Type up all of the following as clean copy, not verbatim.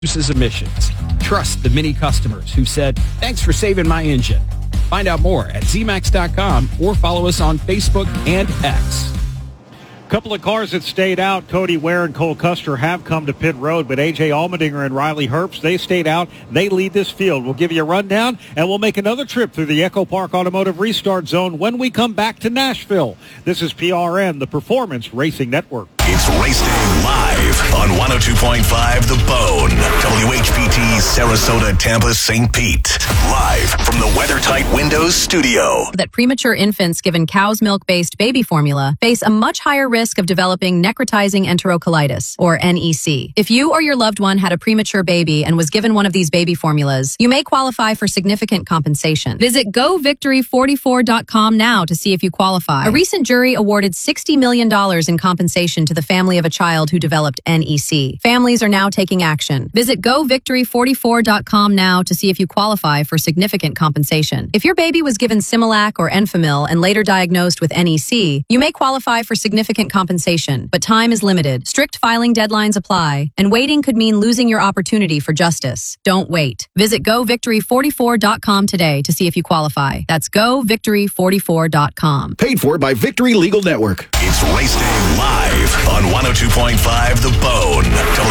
reduces emissions. Trust the many customers who said, thanks for saving my engine. Find out more at zmax.com or follow us on Facebook and X. Couple of cars that stayed out. Cody Ware and Cole Custer have come to pit road, but A.J. Allmendinger and Riley Herbst, they stayed out. They lead this field. We'll give you a rundown, and we'll make another trip through the Echo Park Automotive Restart Zone when we come back to Nashville. This is PRN, the Performance Racing Network. It's Race Day live on 102.5 The Bone, WHPT, Sarasota, Tampa, St. Pete. Live from the WeatherTight Windows studio. That premature infants given cow's milk-based baby formula face a much higher risk of developing necrotizing enterocolitis, or NEC. If you or your loved one had a premature baby and was given one of these baby formulas, you may qualify for significant compensation. Visit govictory44.com now to see if you qualify. A recent jury awarded $60 million in compensation to the family of a child who developed NEC. Families are now taking action. Visit govictory44.com now to see if you qualify for significant compensation. If your baby was given Similac or Enfamil and later diagnosed with NEC, you may qualify for significant compensation, but time is limited. Strict filing deadlines apply, and waiting could mean losing your opportunity for justice. Don't wait. Visit govictory44.com today to see if you qualify. That's govictory44.com. Paid for by Victory Legal Network. It's Race Day live on 102.5 The Bone,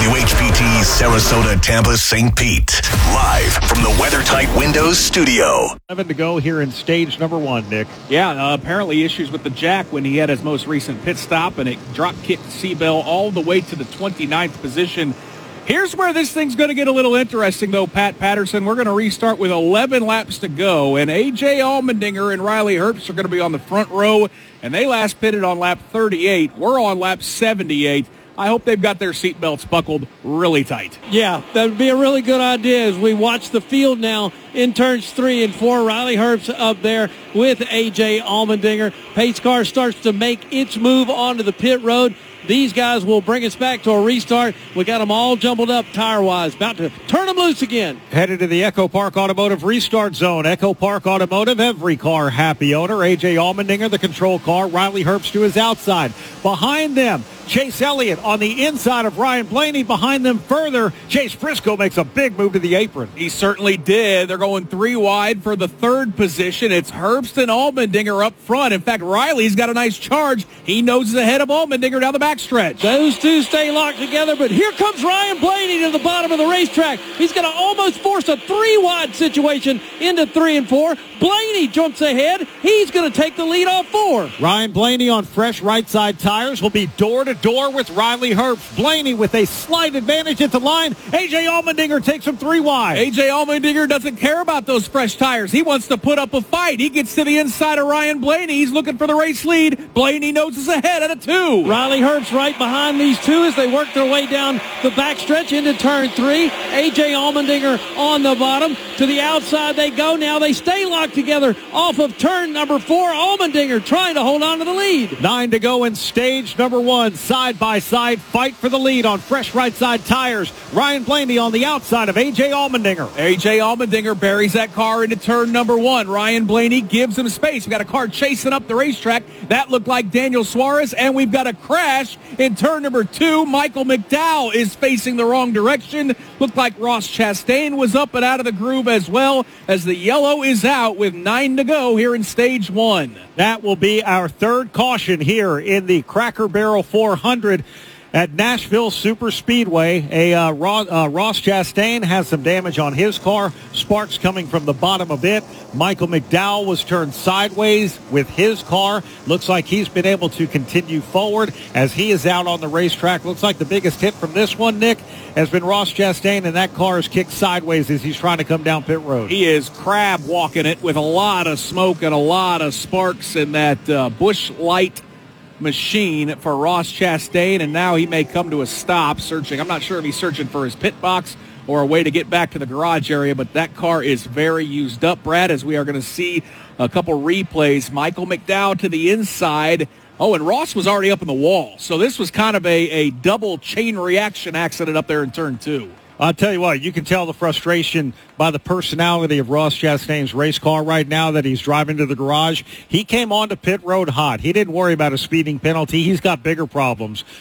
WHPT, Sarasota, Tampa, St. Pete. Live from the WeatherTight Windows studio. 7 to go here in stage number 1, Nick. Yeah, apparently issues with the jack when he had his most recent pit stop, and it drop-kicked Seabell all the way to the 29th position. Here's where this thing's going to get a little interesting, though, Pat Patterson. We're going to restart with 11 laps to go, and A.J. Allmendinger and Riley Herbst are going to be on the front row, and they last pitted on lap 38. We're on lap 78. I hope they've got their seatbelts buckled really tight. Yeah, that would be a really good idea as we watch the field now in turns 3 and 4. Riley Herbst up there with A.J. Allmendinger. Pace car starts to make its move onto the pit road. These guys will bring us back to a restart. We got them all jumbled up tire-wise. About to turn them loose again. Headed to the Echo Park Automotive Restart Zone. Echo Park Automotive, every car happy owner. A.J. Allmendinger, the control car. Riley Herbst to his outside. Behind them, Chase Elliott on the inside of Ryan Blaney. Behind them further, Chase Briscoe makes a big move to the apron. He certainly did. They're going 3 wide for the third position. It's Herbst and Allmendinger up front. In fact, Riley's got a nice charge. He noses ahead of Allmendinger down the backstretch. Those two stay locked together, but here comes Ryan Blaney to the bottom of the racetrack. He's going to almost force a 3-wide situation into 3 and 4. Blaney jumps ahead. He's going to take the lead off 4. Ryan Blaney on fresh right side tires will be door to door with Riley Herbst. Blaney with a slight advantage at the line. A.J. Allmendinger takes him 3 wide. A.J. Allmendinger doesn't care about those fresh tires. He wants to put up a fight. He gets to the inside of Ryan Blaney. He's looking for the race lead. Blaney noses ahead at a 2. Riley Herbst right behind these two as they work their way down the backstretch into turn 3. A.J. Allmendinger on the bottom. To the outside they go. Now they stay locked together off of turn number 4. Allmendinger trying to hold on to the lead. 9 to go in stage number 1. Side by side fight for the lead on fresh right side tires. Ryan Blaney on the outside of A.J. Allmendinger. A.J. Allmendinger buries that car into turn number 1. Ryan Blaney gives him space. We've got a car chasing up the racetrack. That looked like Daniel Suarez, and we've got a crash in turn number 2. Michael McDowell is facing the wrong direction. Looked like Ross Chastain was up and out of the groove as well, as the yellow is out with 9 to go here in stage 1. That will be our third caution here in the Cracker Barrel 400 at Nashville Super Speedway. Ross Chastain has some damage on his car. Sparks coming from the bottom a bit. Michael McDowell was turned sideways with his car. Looks like he's been able to continue forward as he is out on the racetrack. Looks like the biggest hit from this one, Nick, has been Ross Chastain, and that car is kicked sideways as he's trying to come down pit road. He is crab walking it with a lot of smoke and a lot of sparks in that Busch Light machine for Ross Chastain, and now he may come to a stop searching. I'm not sure if he's searching for his pit box or a way to get back to the garage area, but that car is very used up, Brad, as we are going to see a couple replays. Michael McDowell to the inside. Oh, and Ross was already up in the wall, so this was kind of a double chain reaction accident up there in turn 2. I'll tell you what, you can tell the frustration by the personality of Ross Chastain's race car right now that he's driving to the garage. He came onto pit road hot. He didn't worry about a speeding penalty. He's got bigger problems.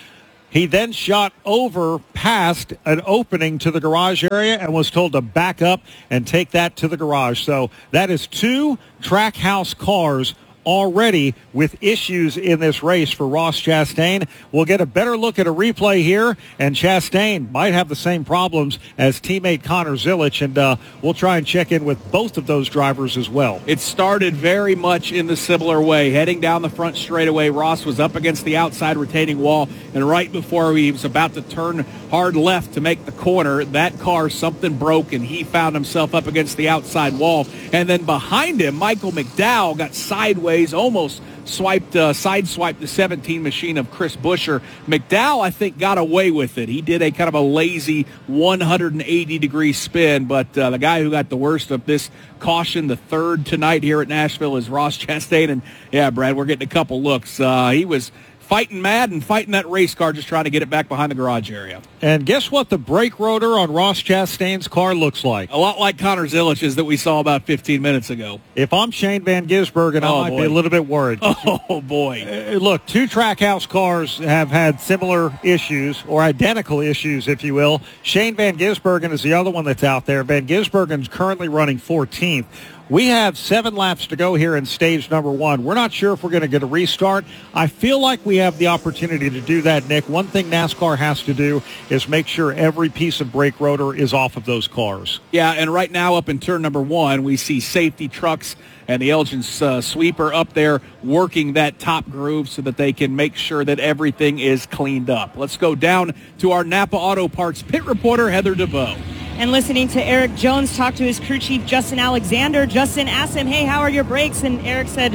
He then shot over past an opening to the garage area and was told to back up and take that to the garage. So that is 2 Trackhouse cars already with issues in this race for Ross Chastain. We'll get a better look at a replay here, and Chastain might have the same problems as teammate Connor Zilisch, and we'll try and check in with both of those drivers as well. It started very much in the similar way. Heading down the front straightaway, Ross was up against the outside retaining wall, and right before he was about to turn hard left to make the corner, that car, something broke, and he found himself up against the outside wall. And then behind him, Michael McDowell got sideways, almost sideswiped the 17 machine of Chris Buescher. McDowell, I think, got away with it. He did a kind of a lazy 180-degree spin, but the guy who got the worst of this caution, the third tonight here at Nashville, is Ross Chastain. And, yeah, Brad, we're getting a couple looks. He was fighting mad and fighting that race car, just trying to get it back behind the garage area. And guess what the brake rotor on Ross Chastain's car looks like? A lot like Connor Zilisch's that we saw about 15 minutes ago. If I'm Shane Van Gisbergen, I might be a little bit worried. Oh, boy. Look, 2 Trackhouse cars have had similar issues, or identical issues, if you will. Shane Van Gisbergen is the other one that's out there. Van Gisbergen's currently running 14th. We have 7 laps to go here in stage number 1. We're not sure if we're going to get a restart. I feel like we have the opportunity to do that, Nick. One thing NASCAR has to do is make sure every piece of brake rotor is off of those cars. Yeah, and right now up in turn number 1, we see safety trucks and the Elgin sweeper up there working that top groove so that they can make sure that everything is cleaned up. Let's go down to our Napa Auto Parts pit reporter, Heather DeVoe. And listening to Eric Jones talk to his crew chief, Justin Alexander. Justin asked him, hey, how are your brakes? And Eric said,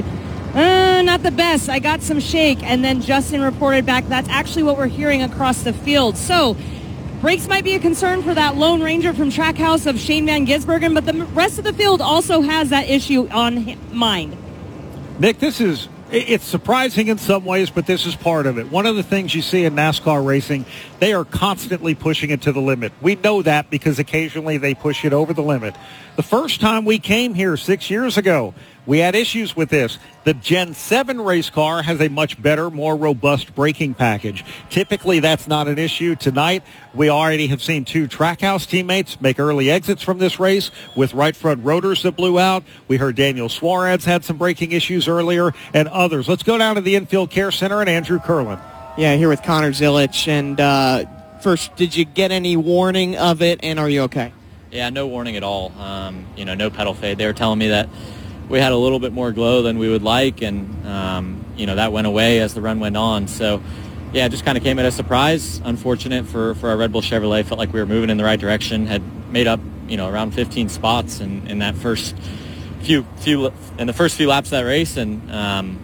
not the best. I got some shake. And then Justin reported back, that's actually what we're hearing across the field. So brakes might be a concern for that Lone Ranger from Trackhouse of Shane Van Gisbergen, but the rest of the field also has that issue on mind. Nick, it's surprising in some ways, but this is part of it. One of the things you see in NASCAR racing, they are constantly pushing it to the limit. We know that because occasionally they push it over the limit. The first time we came here 6 years ago, we had issues with this. The Gen 7 race car has a much better, more robust braking package. Typically, that's not an issue. Tonight, we already have seen 2 Trackhouse teammates make early exits from this race with right front rotors that blew out. We heard Daniel Suarez had some braking issues earlier and others. Let's go down to the Infield Care Center and Andrew Curlin. Yeah, here with Connor Zilisch. And first, did you get any warning of it, and are you okay? Yeah, no warning at all. No pedal fade. They were telling me that we had a little bit more glow than we would like, and that went away as the run went on. So, yeah, it just kind of came at a surprise. Unfortunate for our Red Bull Chevrolet. Felt like we were moving in the right direction. Had made up, around 15 spots in that first few laps of that race, and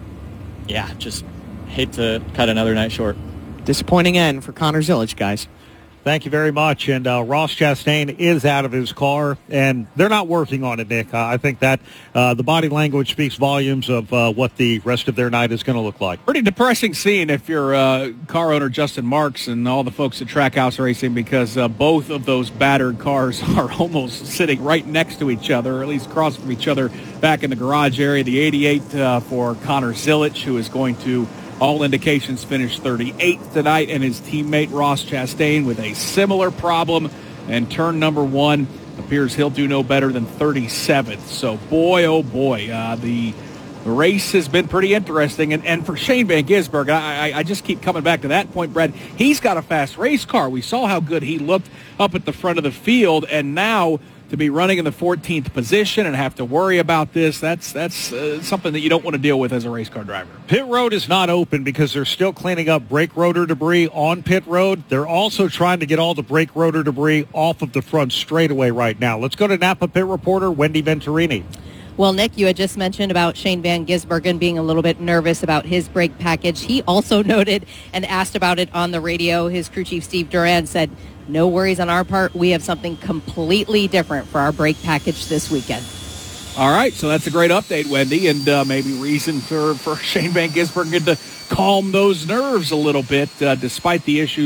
just hate to cut another night short. Disappointing end for Connor Zilisch, guys. Thank you very much. And Ross Chastain is out of his car, and they're not working on it, Nick. I think that the body language speaks volumes of what the rest of their night is going to look like. Pretty depressing scene if you're car owner Justin Marks and all the folks at Trackhouse Racing, because both of those battered cars are almost sitting right next to each other, or at least across from each other back in the garage area. The 88 for Connor Zilisch, who is going to, all indications, finish 38th tonight, and his teammate Ross Chastain with a similar problem. And turn number 1 appears he'll do no better than 37th. So, boy, oh boy, the race has been pretty interesting. And for Shane Van Gisbergen, I just keep coming back to that point, Brad. He's got a fast race car. We saw how good he looked up at the front of the field, and now to be running in the 14th position and have to worry about this, that's something that you don't want to deal with as a race car driver. Pit road is not open because they're still cleaning up brake rotor debris on pit road. They're also trying to get all the brake rotor debris off of the front straightaway right now. Let's go to Napa pit reporter Wendy Venturini. Well, Nick, you had just mentioned about Shane Van Gisbergen being a little bit nervous about his brake package. He also noted and asked about it on the radio. His crew chief, Steve Duran, said, no worries on our part. We have something completely different for our brake package this weekend. All right, so that's a great update, Wendy, and maybe reason for Shane Van Gisbergen to calm those nerves a little bit, despite the issues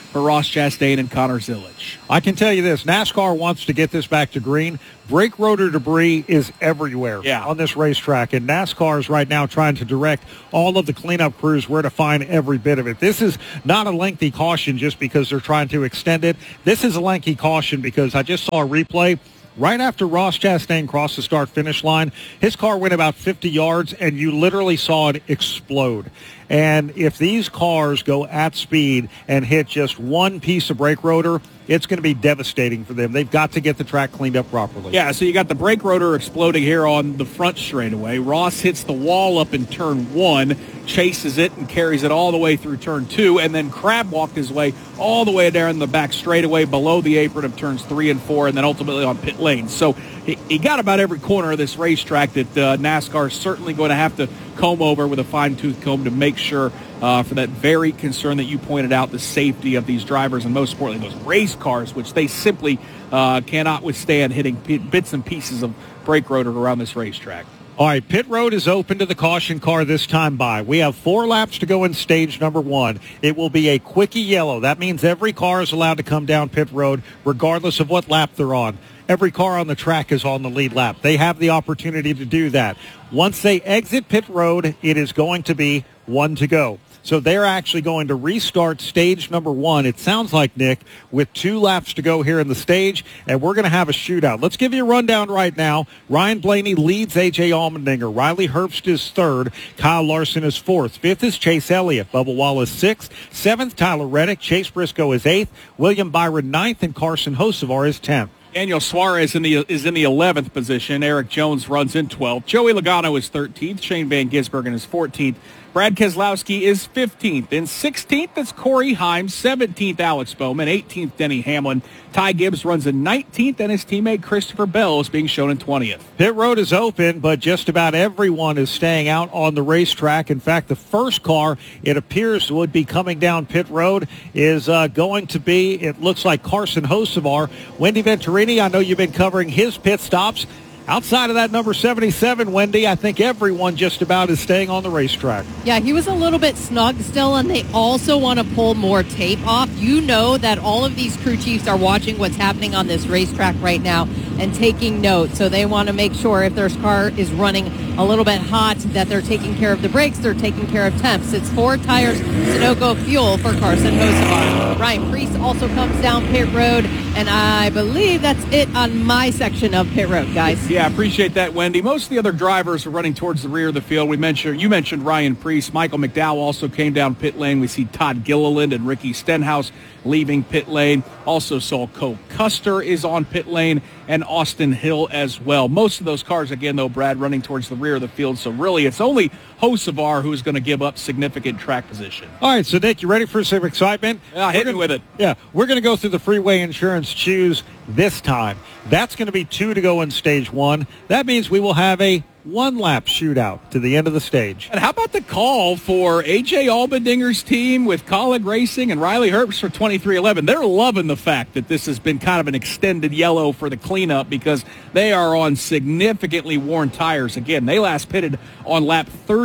for Ross Chastain and Connor Zilic. I can tell you this, NASCAR wants to get this back to green. Brake rotor debris is everywhere on this racetrack, and NASCAR is right now trying to direct all of the cleanup crews where to find every bit of it. This is not a lengthy caution just because they're trying to extend it. This is a lengthy caution because I just saw a replay. Right after Ross Chastain crossed the start-finish line, his car went about 50 yards, and you literally saw it explode. And if these cars go at speed and hit just one piece of brake rotor, it's going to be devastating for them. They've got to get the track cleaned up properly. Yeah, so you got the brake rotor exploding here on the front straightaway. Ross hits the wall up in turn 1, chases it and carries it all the way through turn 2, and then crab walked his way all the way down the back straightaway below the apron of turns 3 and 4, and then ultimately on pit lane. So he got about every corner of this racetrack that NASCAR is certainly going to have to comb over with a fine-tooth comb to make sure for that very concern that you pointed out, the safety of these drivers and most importantly those race cars, which they simply cannot withstand hitting bits and pieces of brake rotor around this racetrack. All right, pit road is open to the caution car this time by. We have 4 laps to go in stage number 1. It will be a quickie yellow. That means every car is allowed to come down pit road regardless of what lap they're on. Every car on the track is on the lead lap. They have the opportunity to do that. Once they exit pit road, it is going to be 1 to go. So they're actually going to restart stage number 1, it sounds like, Nick, with 2 laps to go here in the stage, and we're going to have a shootout. Let's give you a rundown right now. Ryan Blaney leads A.J. Allmendinger. Riley Herbst is 3rd. Kyle Larson is 4th. 5th is Chase Elliott. Bubba Wallace 6th. 7th, Tyler Reddick. Chase Briscoe is 8th. William Byron 9th, and Carson Hocevar is 10th. Daniel Suarez is in the 11th position. Eric Jones runs in 12th. Joey Logano is 13th. Shane Van Gisbergen is 14th. Brad Keselowski is 15th. In 16th, it's Corey Himes. 17th, Alex Bowman. 18th, Denny Hamlin. Ty Gibbs runs in 19th, and his teammate Christopher Bell is being shown in 20th. Pit road is open, but just about everyone is staying out on the racetrack. In fact, the first car, it appears, would be coming down pit road is going to be, it looks like Carson Hocevar. Wendy Venturini, I know you've been covering his pit stops. Outside of that number 77, Wendy, I think everyone just about is staying on the racetrack. Yeah, he was a little bit snug still, and they also want to pull more tape off. You know that all of these crew chiefs are watching what's happening on this racetrack right now and taking notes. So they want to make sure if their car is running a little bit hot that they're taking care of the brakes, they're taking care of temps. It's 4 tires, Sunoco fuel for Carson Hocevar. Ryan Preece also comes down pit road, and I believe that's it on my section of pit road, guys. Yeah, I appreciate that, Wendy. Most of the other drivers are running towards the rear of the field. You mentioned Ryan Preece. Michael McDowell also came down pit lane. We see Todd Gilliland and Ricky Stenhouse leaving pit lane. Also saw Cole Custer is on pit lane and Austin Hill as well. Most of those cars, again, though, Brad, running towards the rear of the field. So really, it's only Hocevar who's going to give up significant track position. All right, so Nick, you ready for some excitement? Yeah, hit me with it. Yeah, we're going to go through the Freeway Insurance Choose this time. That's going to be 2 to go in stage 1. That means we will have a 1-lap shootout to the end of the stage. And how about the call for A.J. Allmendinger's team with Colleague Racing and Riley Herbst for 2311? They're loving the fact that this has been kind of an extended yellow for the cleanup because they are on significantly worn tires. Again, they last pitted on lap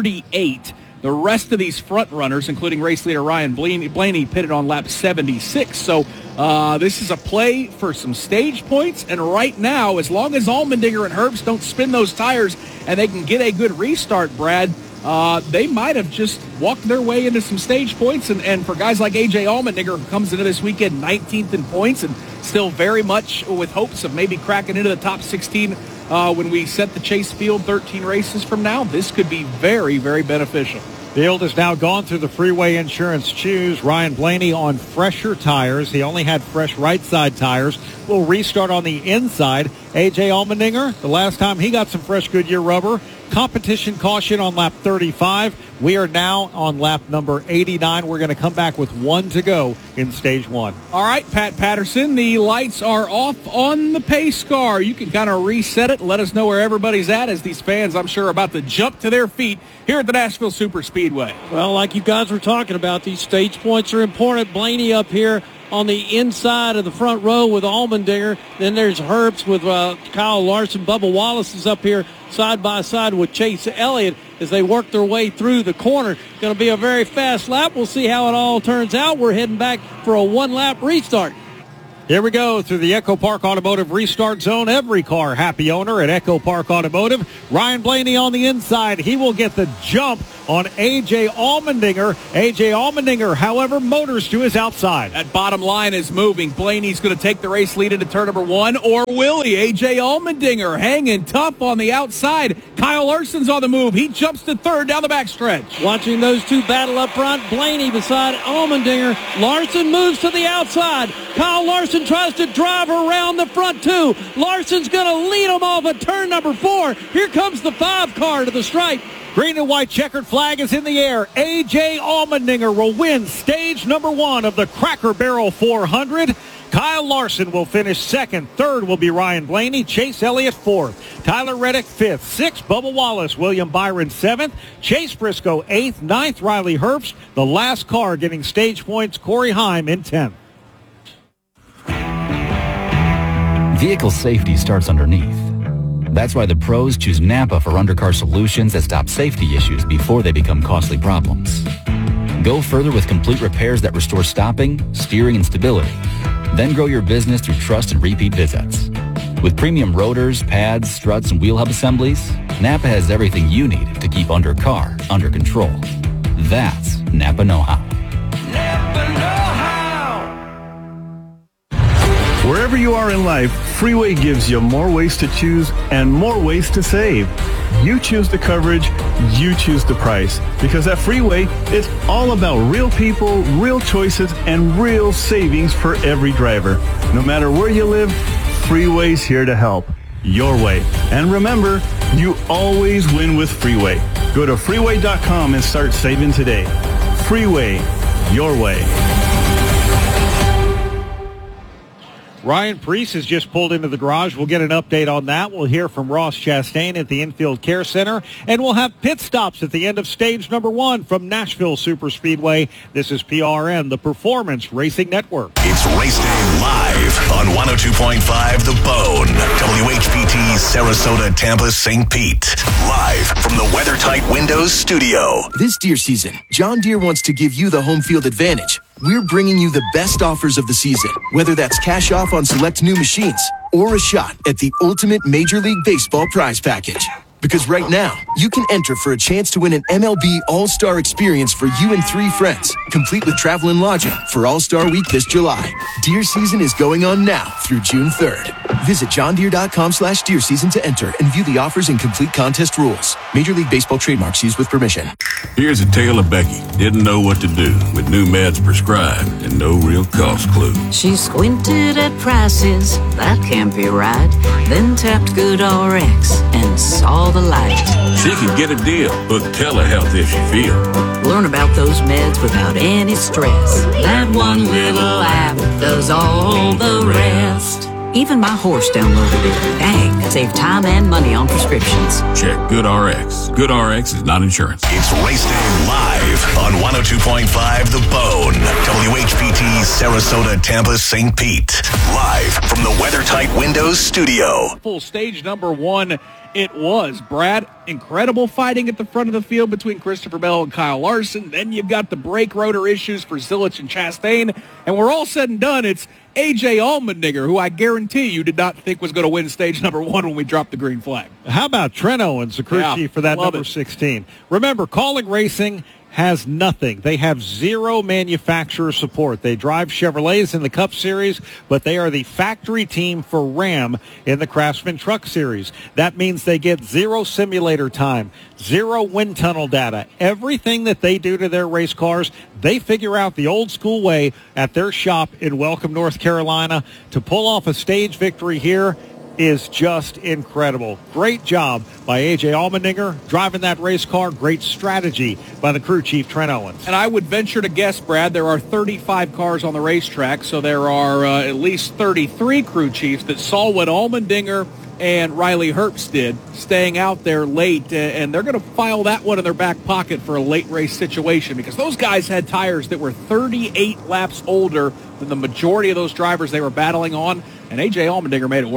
38. The rest of these front runners, including race leader Ryan Blaney, pitted on lap 76. So this is a play for some stage points. And right now, as long as Allmendinger and Herbst don't spin those tires and they can get a good restart, Brad, they might have just walked their way into some stage points. And for guys like A.J. Allmendinger, who comes into this weekend 19th in points and still very much with hopes of maybe cracking into the top 16 when we set the Chase Field 13 races from now, this could be very, very beneficial. Field has now gone through the Freeway Insurance Choose. Ryan Blaney on fresher tires. He only had fresh right side tires. We'll restart on the inside. A.J. Allmendinger, the last time he got some fresh Goodyear rubber. Competition caution on lap 35. We are now on lap number 89. We're going to come back with 1 to go in stage 1. All right, Pat Patterson, the lights are off on the pace car. You can kind of reset it and let us know where everybody's at as these fans, I'm sure, are about to jump to their feet here at the Nashville Superspeedway. Well, like you guys were talking about, these stage points are important. Blaney up here on the inside of the front row with Allmendinger. Then there's Herbst with Kyle Larson. Bubba Wallace is up here side by side with Chase Elliott. as they work their way through the corner. Going to be a very fast lap. We'll see how it all turns out. We're heading back for a one-lap restart. Here we go through the Echo Park Automotive restart zone. Every car happy owner at Echo Park Automotive. Ryan Blaney on the inside. He will get the jump on A.J. Allmendinger. A.J. Allmendinger, however, motors to his outside. That bottom line is moving. Blaney's going to take the race lead into turn number 1, or will he? A.J. Allmendinger hanging tough on the outside. Kyle Larson's on the move. He jumps to third down the backstretch. Watching those two battle up front, Blaney beside Allmendinger. Larson moves to the outside. Kyle Larson tries to drive around the front two. Larson's going to lead him off at turn number 4. Here comes the 5 car to the stripe. Green and white checkered flag is in the air. A.J. Allmendinger will win stage number 1 of the Cracker Barrel 400. Kyle Larson will finish second. Third will be Ryan Blaney. Chase Elliott fourth. Tyler Reddick fifth. Sixth, Bubba Wallace. William Byron seventh. Chase Briscoe eighth. Ninth, Riley Herbst. The last car getting stage points, Corey Heim in 10th. Vehicle safety starts underneath. That's why the pros choose Napa for undercar solutions that stop safety issues before they become costly problems. Go further with complete repairs that restore stopping, steering, and stability. Then grow your business through trust and repeat visits. With premium rotors, pads, struts, and wheel hub assemblies, Napa has everything you need to keep undercar under control. That's Napa know-how. Napa know-how. Wherever you are in life, Freeway gives you more ways to choose and more ways to save. You choose the coverage, you choose the price. Because at Freeway, it's all about real people, real choices, and real savings for every driver. No matter where you live, Freeway's here to help. Your way. And remember, you always win with Freeway. Go to freeway.com and start saving today. Freeway, your way. Ryan Preece has just pulled into the garage. We'll get an update on that. We'll hear from Ross Chastain at the Infield Care Center. And we'll have pit stops at the end of stage number 1 from Nashville Superspeedway. This is PRN, the Performance Racing Network. It's Race Day live on 102.5 The Bone. WHPT, Sarasota, Tampa, St. Pete. Live from the WeatherTight Windows studio. This deer season, John Deere wants to give you the home field advantage. We're bringing you the best offers of the season, whether that's cash off on select new machines or a shot at the ultimate Major League Baseball prize package. Because right now, you can enter for a chance to win an MLB All-Star experience for you and 3 friends, complete with travel and lodging for All-Star Week this July. Deer season is going on now through June 3rd. Visit johndeere.com/deer season to enter and view the offers and complete contest rules. Major League Baseball trademarks used with permission. Here's a tale of Becky. Didn't know what to do with new meds prescribed and no real cost clue. She squinted at prices, that can't be right. Then tapped GoodRx and saw the light. She could get a deal. Book telehealth if she feels. Learn about those meds without any stress. That one little app does all the rest. Even my horse downloaded it. Dang, save time and money on prescriptions. Check GoodRx. GoodRx is not insurance. It's Race Day live on 102.5 The Bone. WHPT, Sarasota, Tampa, St. Pete. Live from the WeatherTight Windows studio. Full stage number 1 it was. Brad, incredible fighting at the front of the field between Christopher Bell and Kyle Larson. Then you've got the brake rotor issues for Zilich and Chastain. And we're all said and done, it's A.J. Allmendinger, who I guarantee you did not think was going to win stage number 1 when we dropped the green flag. How about Trent Owens, the crew chief for that number 16? Remember, Calling Racing has nothing. They have zero manufacturer support. They drive Chevrolets in the Cup Series, but they are the factory team for Ram in the Craftsman Truck Series. That means they get zero simulator time, zero wind tunnel data. Everything that they do to their race cars, they figure out the old school way at their shop in Welcome, North Carolina. To pull off a stage victory here is just incredible. Great job by A.J. Allmendinger driving that race car. Great strategy by the crew chief, Trent Owens. And I would venture to guess, Brad, there are 35 cars on the racetrack, so there are at least 33 crew chiefs that saw what Allmendinger and Riley Herbst did, staying out there late, and they're going to file that one in their back pocket for a late race situation because those guys had tires that were 38 laps older than the majority of those drivers they were battling on, and A.J. Allmendinger made it work.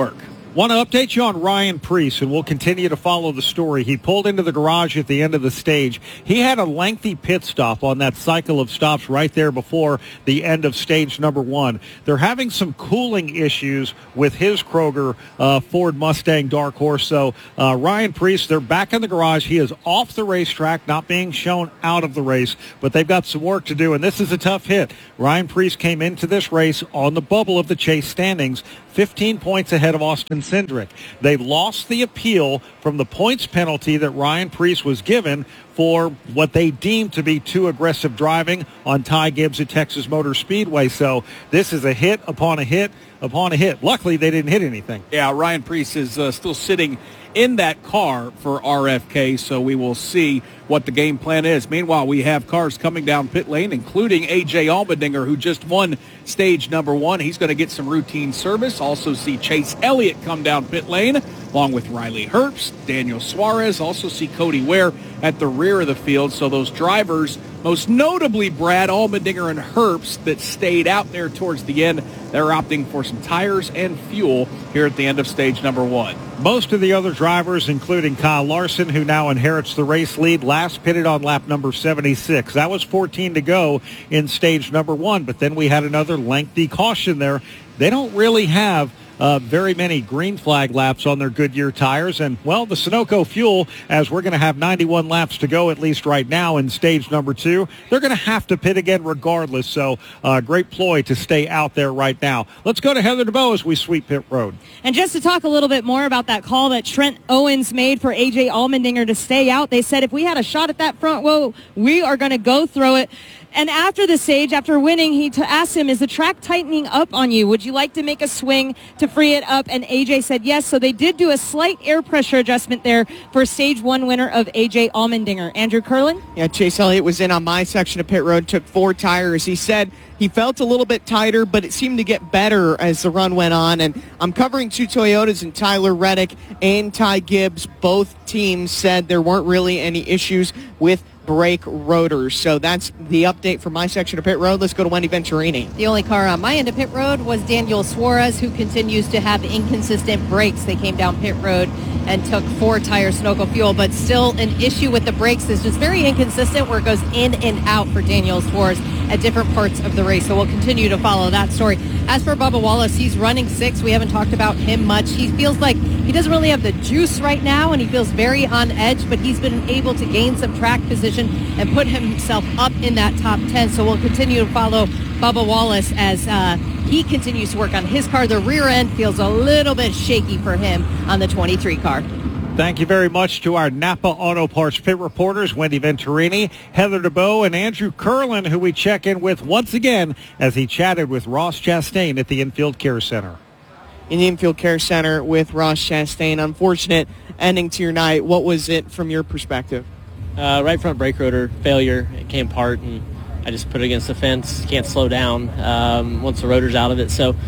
Want to update you on Ryan Preece, and we'll continue to follow the story. He pulled into the garage at the end of the stage. He had a lengthy pit stop on that cycle of stops right there before the end of stage number 1. They're having some cooling issues with his Kroger Ford Mustang Dark Horse. So Ryan Preece, they're back in the garage. He is off the racetrack, not being shown out of the race, but they've got some work to do, and this is a tough hit. Ryan Preece came into this race on the bubble of the chase standings, 15 points ahead of Austin Cindric. They lost the appeal from the points penalty that Ryan Preece was given for what they deemed to be too aggressive driving on Ty Gibbs at Texas Motor Speedway. So this is a hit upon a hit upon a hit. Luckily, they didn't hit anything. Yeah, Ryan Preece is still sitting in that car for RFK, so we will see what the game plan is. Meanwhile, we have cars coming down pit lane, including A.J. Allmendinger, who just won stage number 1. He's going to get some routine service. Also see Chase Elliott come down pit lane, along with Riley Herbst, Daniel Suarez. Also see Cody Ware at the rear of the field. So those drivers, most notably Brad Allmendinger and Herbst, that stayed out there towards the end, they're opting for some tires and fuel here at the end of stage number 1. Most of the other drivers, including Kyle Larson, who now inherits the race lead, last pitted on lap number 76. That was 14 to go in stage number 1, but then we had another lengthy caution there. They don't really have very many green flag laps on their Goodyear tires. And, well, the Sunoco fuel, as we're going to have 91 laps to go, at least right now in stage number 2, they're going to have to pit again regardless. So great ploy to stay out there right now. Let's go to Heather DeBow as we sweep pit road. And just to talk a little bit more about that call that Trent Owens made for A.J. Allmendinger to stay out, they said if we had a shot at that front row, we are going to go throw it. And after the stage, after winning, he asked him, is the track tightening up on you? Would you like to make a swing to free it up? And AJ said yes. So they did do a slight air pressure adjustment there for stage 1 winner of AJ Allmendinger. Andrew Curlin? Yeah, Chase Elliott was in on my section of pit road, took 4 tires. He said he felt a little bit tighter, but it seemed to get better as the run went on. And I'm covering 2 Toyotas, and Tyler Reddick and Ty Gibbs, both teams said there weren't really any issues with brake rotors. So that's the update for my section of pit road. Let's go to Wendy Venturini. The only car on my end of pit road was Daniel Suarez, who continues to have inconsistent brakes. They came down pit road and took 4 tires Sunoco fuel, but still an issue with the brakes is just very inconsistent where it goes in and out for Daniel Suarez at different parts of the race. So we'll continue to follow that story. As for Bubba Wallace, he's running 6th. We haven't talked about him much. He feels like he doesn't really have the juice right now, and he feels very on edge, but he's been able to gain some track position and put himself up in that top 10. So we'll continue to follow Bubba Wallace as he continues to work on his car. The rear end feels a little bit shaky for him on the 23 car. Thank you very much to our Napa Auto Parts pit reporters, Wendy Venturini, Heather DeBow, and Andrew Curlin, who we check in with once again as he chatted with Ross Chastain at the Infield Care Center. In the Infield Care Center with Ross Chastain. Unfortunate ending to your night. What was it from your perspective? Right front brake rotor failure. It came apart, and I just put it against the fence. Can't slow down once the rotor's out of it. So,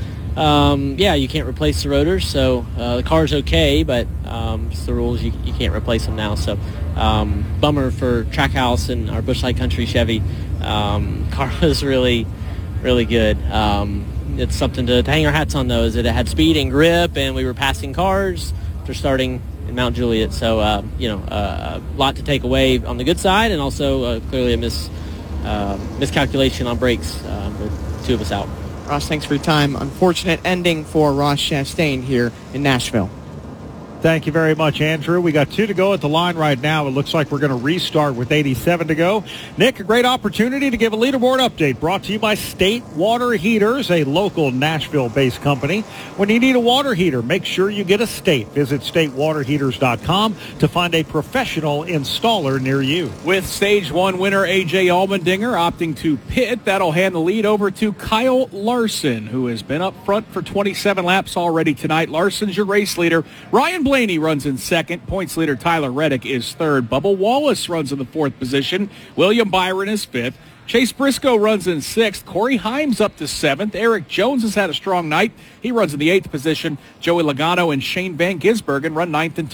you can't replace the rotors. So the car's okay, but it's the rules. You can't replace them now. So bummer for Trackhouse and our Busch Light Country Chevy. Car was really, really good. It's something to hang our hats on, though, is that it had speed and grip, and we were passing cars after starting in Mount Juliet. So, a lot to take away on the good side, and also clearly a miscalculation on brakes with 2 of us out. Ross, thanks for your time. Unfortunate ending for Ross Chastain here in Nashville. Thank you very much, Andrew. We got 2 to go at the line right now. It looks like we're going to restart with 87 to go. Nick, a great opportunity to give a leaderboard update brought to you by State Water Heaters, a local Nashville-based company. When you need a water heater, make sure you get a State. Visit statewaterheaters.com to find a professional installer near you. With stage 1 winner A.J. Allmendinger opting to pit, that'll hand the lead over to Kyle Larson, who has been up front for 27 laps already tonight. Larson's your race leader. Ryan Blaney runs in 2nd. Points leader Tyler Reddick is 3rd. Bubba Wallace runs in the 4th position. William Byron is 5th. Chase Briscoe runs in 6th. Corey Himes up to 7th. Eric Jones has had a strong night. He runs in the 8th position. Joey Logano and Shane Van Gisbergen run 9th and 10th.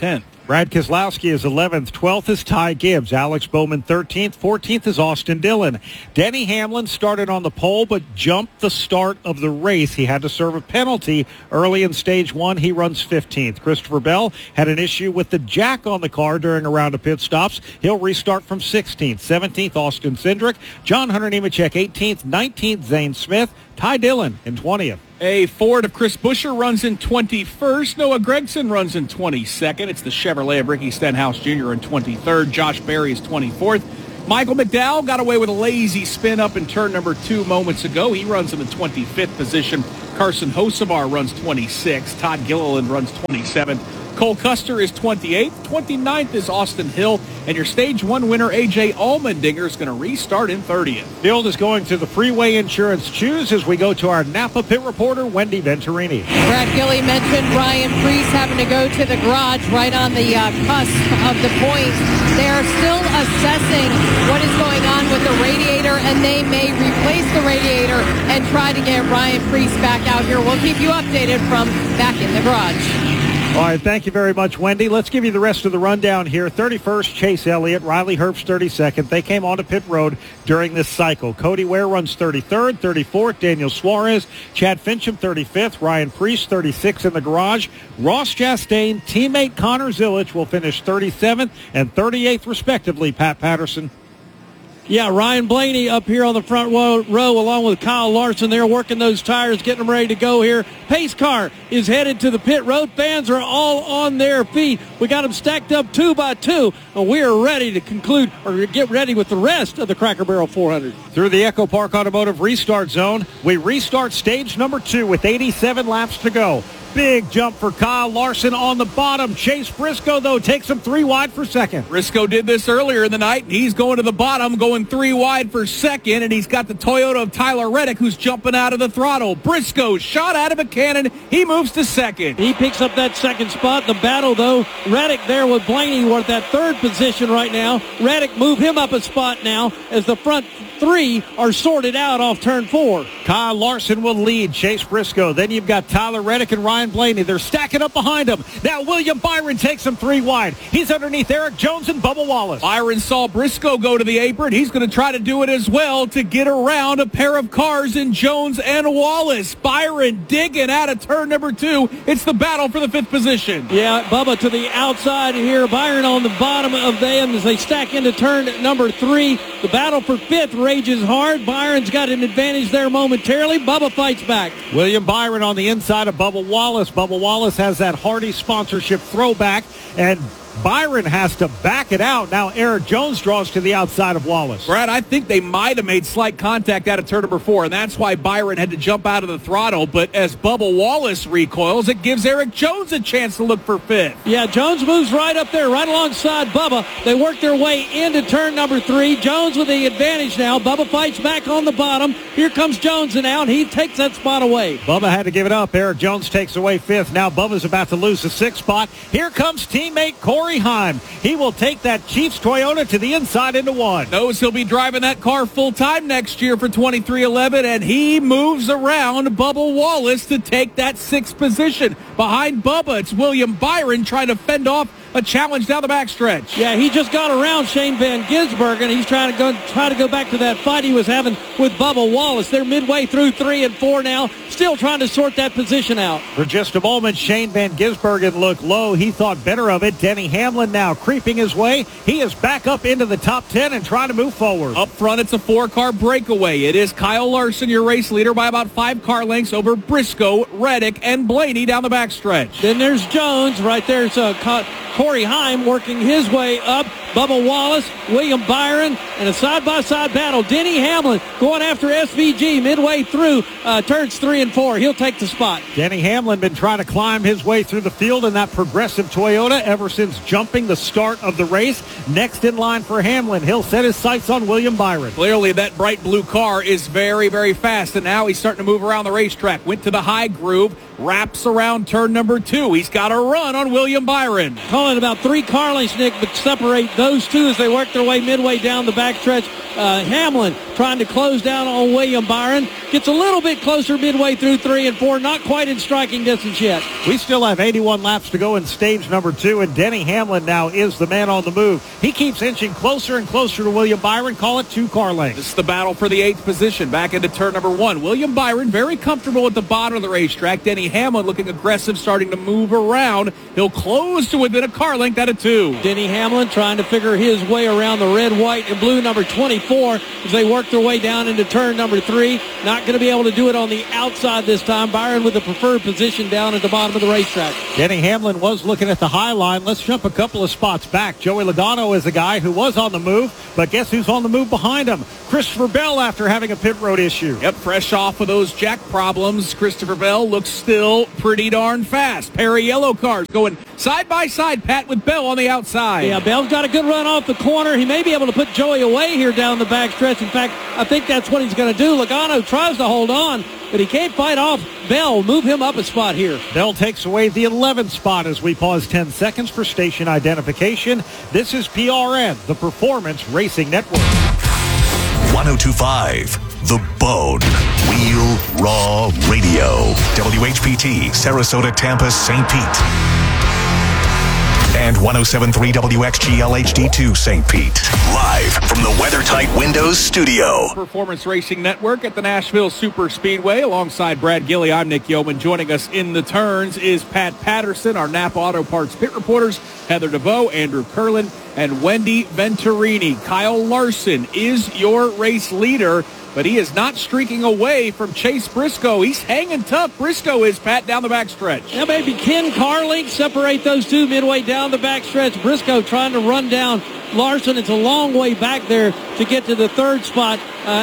Brad Keselowski is 11th. 12th is Ty Gibbs. Alex Bowman 13th. 14th is Austin Dillon. Denny Hamlin started on the pole but jumped the start of the race. He had to serve a penalty early in stage 1. He runs 15th. Christopher Bell had an issue with the jack on the car during a round of pit stops. He'll restart from 16th. 17th, Austin Cindric. John Hunter Nemechek 18th. 19th, Zane Smith. Ty Dillon in 20th. A Ford of Chris Buescher runs in 21st. Noah Gragson runs in 22nd. It's the Chevrolet of Ricky Stenhouse Jr. in 23rd. Josh Berry is 24th. Michael McDowell got away with a lazy spin up in turn number 2 moments ago. He runs in the 25th position. Carson Hocevar runs 26th. Todd Gilliland runs 27th. Cole Custer is 28th. 29th is Austin Hill. And your Stage 1 winner, A.J. Allmendinger, is going to restart in 30th. Field is going to the Freeway Insurance Choose as we go to our Napa pit reporter, Wendy Venturini. Brad Gilly mentioned Ryan Preece having to go to the garage right on the cusp of the points. They are still assessing what is going on with the radiator, and they may replace the radiator and try to get Ryan Preece back out here. We'll keep you updated from back in the garage. All right, thank you very much, Wendy. Let's give you the rest of the rundown here. 31st, Chase Elliott. Riley Herbst, 32nd. They came onto pit road during this cycle. Cody Ware runs 33rd. 34th, Daniel Suarez. Chad Fincham, 35th. Ryan Preece, 36th in the garage. Ross Chastain, teammate Connor Zilic will finish 37th and 38th, respectively, Pat Patterson. Yeah, Ryan Blaney up here on the front row along with Kyle Larson. They're working those tires, getting them ready to go here. Pace car is headed to the pit road. Fans are all on their feet. We got them stacked up 2 by 2, and we are ready to conclude or get ready with the rest of the Cracker Barrel 400. Through the Echo Park Automotive restart zone, we restart stage number 2 with 87 laps to go. Big jump for Kyle Larson on the bottom. Chase Briscoe, though, takes him 3 wide for second. Briscoe did this earlier in the night, and he's going to the bottom, going 3 wide for second, and he's got the Toyota of Tyler Reddick, who's jumping out of the throttle. Briscoe shot out of a cannon. He moves to second. He picks up that second spot. The battle, though, Reddick there with Blaney. We're at that third position right now. Reddick moved him up a spot now as the front 3 are sorted out off turn 4. Kyle Larson will lead Chase Briscoe. Then you've got Tyler Reddick and Ryan Blaney. They're stacking up behind him. Now William Byron takes him 3 wide. He's underneath Eric Jones and Bubba Wallace. Byron saw Briscoe go to the apron. He's going to try to do it as well to get around a pair of cars in Jones and Wallace. Byron digging out of turn number 2. It's the battle for the 5th position. Yeah, Bubba to the outside here. Byron on the bottom of them as they stack into turn number 3. The battle for 5th rages hard. Byron's got an advantage there momentarily. Bubba fights back. William Byron on the inside of Bubba Wallace. Bubba Wallace has that Hardy sponsorship throwback, and Byron has to back it out. Now Eric Jones draws to the outside of Wallace. Brad, I think they might have made slight contact out of turn number 4, and that's why Byron had to jump out of the throttle. But as Bubba Wallace recoils, it gives Eric Jones a chance to look for 5th. Yeah, Jones moves right up there, right alongside Bubba. They work their way into turn number 3. Jones with the advantage now. Bubba fights back on the bottom. Here comes Jones now, and he takes that spot away. Bubba had to give it up. Eric Jones takes away 5th. Now Bubba's about to lose the 6th spot. Here comes teammate Corey Heim. He will take that Chiefs Toyota to the inside into 1. Knows he'll be driving that car full-time next year for 23XI, and he moves around Bubba Wallace to take that 6th position. Behind Bubba, it's William Byron trying to fend off a challenge down the backstretch. Yeah, he just got around Shane Van Gisbergen. He's trying to go back to that fight he was having with Bubba Wallace. They're midway through 3 and 4 now, still trying to sort that position out. For just a moment, Shane Van Gisbergen looked low. He thought better of it. Denny Hamlin now creeping his way. He is back up into the top 10 and trying to move forward. Up front, it's a 4-car breakaway. It is Kyle Larson, your race leader, by about 5 car lengths over Briscoe, Reddick, and Blaney down the backstretch. Then there's Jones. Right there's Corey Heim working his way up. Bubba Wallace, William Byron, and a side-by-side battle. Denny Hamlin going after SVG midway through turns 3 and 4. He'll take the spot. Denny Hamlin been trying to climb his way through the field in that progressive Toyota ever since jumping the start of the race. Next in line for Hamlin, he'll set his sights on William Byron. Clearly that bright blue car is very, very fast, and now he's starting to move around the racetrack. Went to the high groove, wraps around turn number 2. He's got a run on William Byron. Calling about 3 car lengths, Nick, but separate those those two as they work their way midway down the backstretch. Hamlin trying to close down on William Byron. Gets a little bit closer midway through 3 and 4. Not quite in striking distance yet. We still have 81 laps to go in stage number 2, and Denny Hamlin now is the man on the move. He keeps inching closer and closer to William Byron. Call it 2 car lengths. This is the battle for the 8th position back into turn number 1. William Byron very comfortable at the bottom of the racetrack. Denny Hamlin looking aggressive, starting to move around. He'll close to within a car length at a 2. Denny Hamlin trying to figure his way around the red, white, and blue number 24 as they work their way down into turn number 3. Not going to be able to do it on the outside this time. Byron with the preferred position down at the bottom of the racetrack. Denny Hamlin was looking at the high line. Let's jump a couple of spots back. Joey Logano is a guy who was on the move, but guess who's on the move behind him? Christopher Bell, after having a pit road issue. Yep, fresh off of those jack problems. Christopher Bell looks still pretty darn fast. Pair of yellow cars going side by side, Pat, with Bell on the outside. Yeah, Bell's got a good run off the corner. He may be able to put Joey away here down the backstretch. In fact, I think that's what he's going to do. Logano tries to hold on, but he can't fight off Bell. Move him up a spot here. Bell takes away the 11th spot as we pause 10 seconds for station identification. This is PRN, the Performance Racing Network. 1025, The Bone. Wheel Raw Radio. WHPT, Sarasota, Tampa, St. Pete. And 107.3 WXGL HD2 St. Pete. Live from the WeatherTight Windows studio. Performance Racing Network at the Nashville Super Speedway. Alongside Brad Gilley, I'm Nick Yeoman. Joining us in the turns is Pat Patterson, our Napa Auto Parts pit reporters, Heather DeVoe, Andrew Curlin, and Wendy Venturini. Kyle Larson is your race leader, but he is not streaking away from Chase Briscoe. He's hanging tough. Briscoe is, Pat, down the backstretch. Now maybe 10 car lengths separate those two midway down the backstretch. Briscoe trying to run down Larson. It's a long way back there to get to the third spot.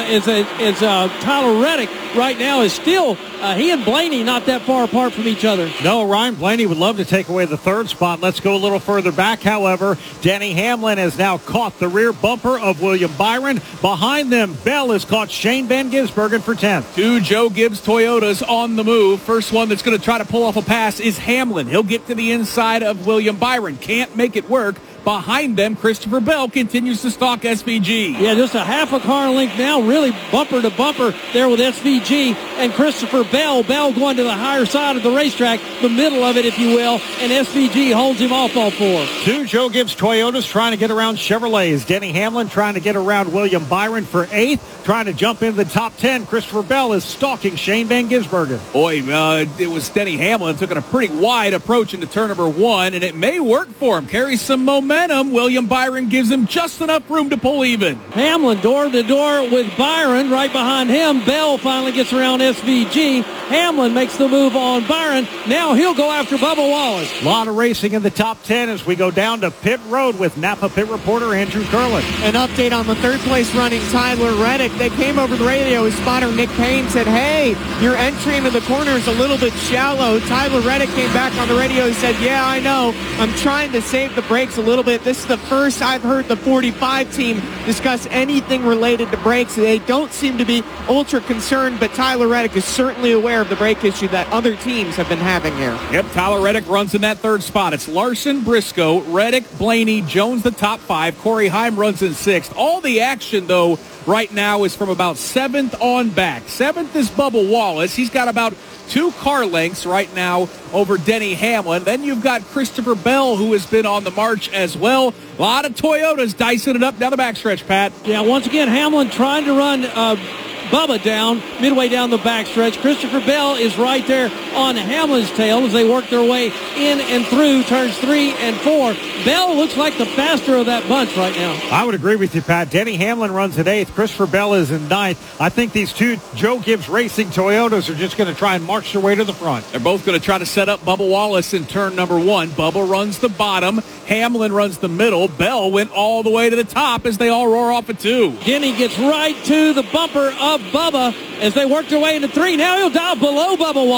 Tyler Reddick right now is still, he and Blaney not that far apart from each other. No, Ryan Blaney would love to take away the third spot. Let's go a little further back, however. Denny Hamlin has now caught the rear bumper of William Byron. Behind them, Bell has caught Shane Van Gisbergen for 10th. 2 Joe Gibbs Toyotas on the move. First one that's going to try to pull off a pass is Hamlin. He'll get to the inside of William Byron. Can't make it work. Behind them, Christopher Bell continues to stalk SVG. Yeah, just a half a car length now, really bumper to bumper there with SVG and Christopher Bell. Bell going to the higher side of the racetrack, the middle of it, if you will, and SVG holds him off all 4. 2 Joe Gibbs Toyotas trying to get around Chevrolets. Denny Hamlin trying to get around William Byron for 8th, trying to jump into the top 10. Christopher Bell is stalking Shane Van Gisbergen. Boy, it was Denny Hamlin taking a pretty wide approach into turn number 1, and it may work for him. Carries some momentum. William Byron gives him just enough room to pull even. Hamlin door to door with Byron. Right behind him, Bell finally gets around SVG. Hamlin makes the move on Byron. Now he'll go after Bubba Wallace. A lot of racing in the top 10 as we go down to pit road with Napa pit reporter Andrew Curlin. An update on the third place running Tyler Reddick. They came over the radio. His spotter Nick Payne said, hey, your entry into the corner is a little bit shallow. Tyler Reddick came back on the radio. He said, yeah, I know. I'm trying to save the brakes a little bit. This is the first I've heard the 45 team discuss anything related to brakes. They don't seem to be ultra concerned, but Tyler Reddick is certainly aware of the brake issue that other teams have been having here. Yep, Tyler Reddick runs in that third spot. It's Larson, Briscoe, Reddick, Blaney, Jones the top 5. Corey Heim runs in 6th. All the action, though, right now is from about 7th on back. 7th is Bubba Wallace. He's got about 2 car lengths right now over Denny Hamlin. Then you've got Christopher Bell, who has been on the march as well. A lot of Toyotas dicing it up down the backstretch, Pat. Yeah, once again, Hamlin trying to run Bubba down, midway down the backstretch. Christopher Bell is right there on Hamlin's tail as they work their way in and through turns 3 and 4. Bell looks like the faster of that bunch right now. I would agree with you, Pat. Denny Hamlin runs at 8th. Christopher Bell is in 9th. I think these 2 Joe Gibbs Racing Toyotas are just going to try and march their way to the front. They're both going to try to set up Bubba Wallace in turn number 1. Bubba runs the bottom. Hamlin runs the middle. Bell went all the way to the top as they all roar off at 2. Denny gets right to the bumper of Bubba as they work their way into 3. Now he'll dive below Bubba Wallace.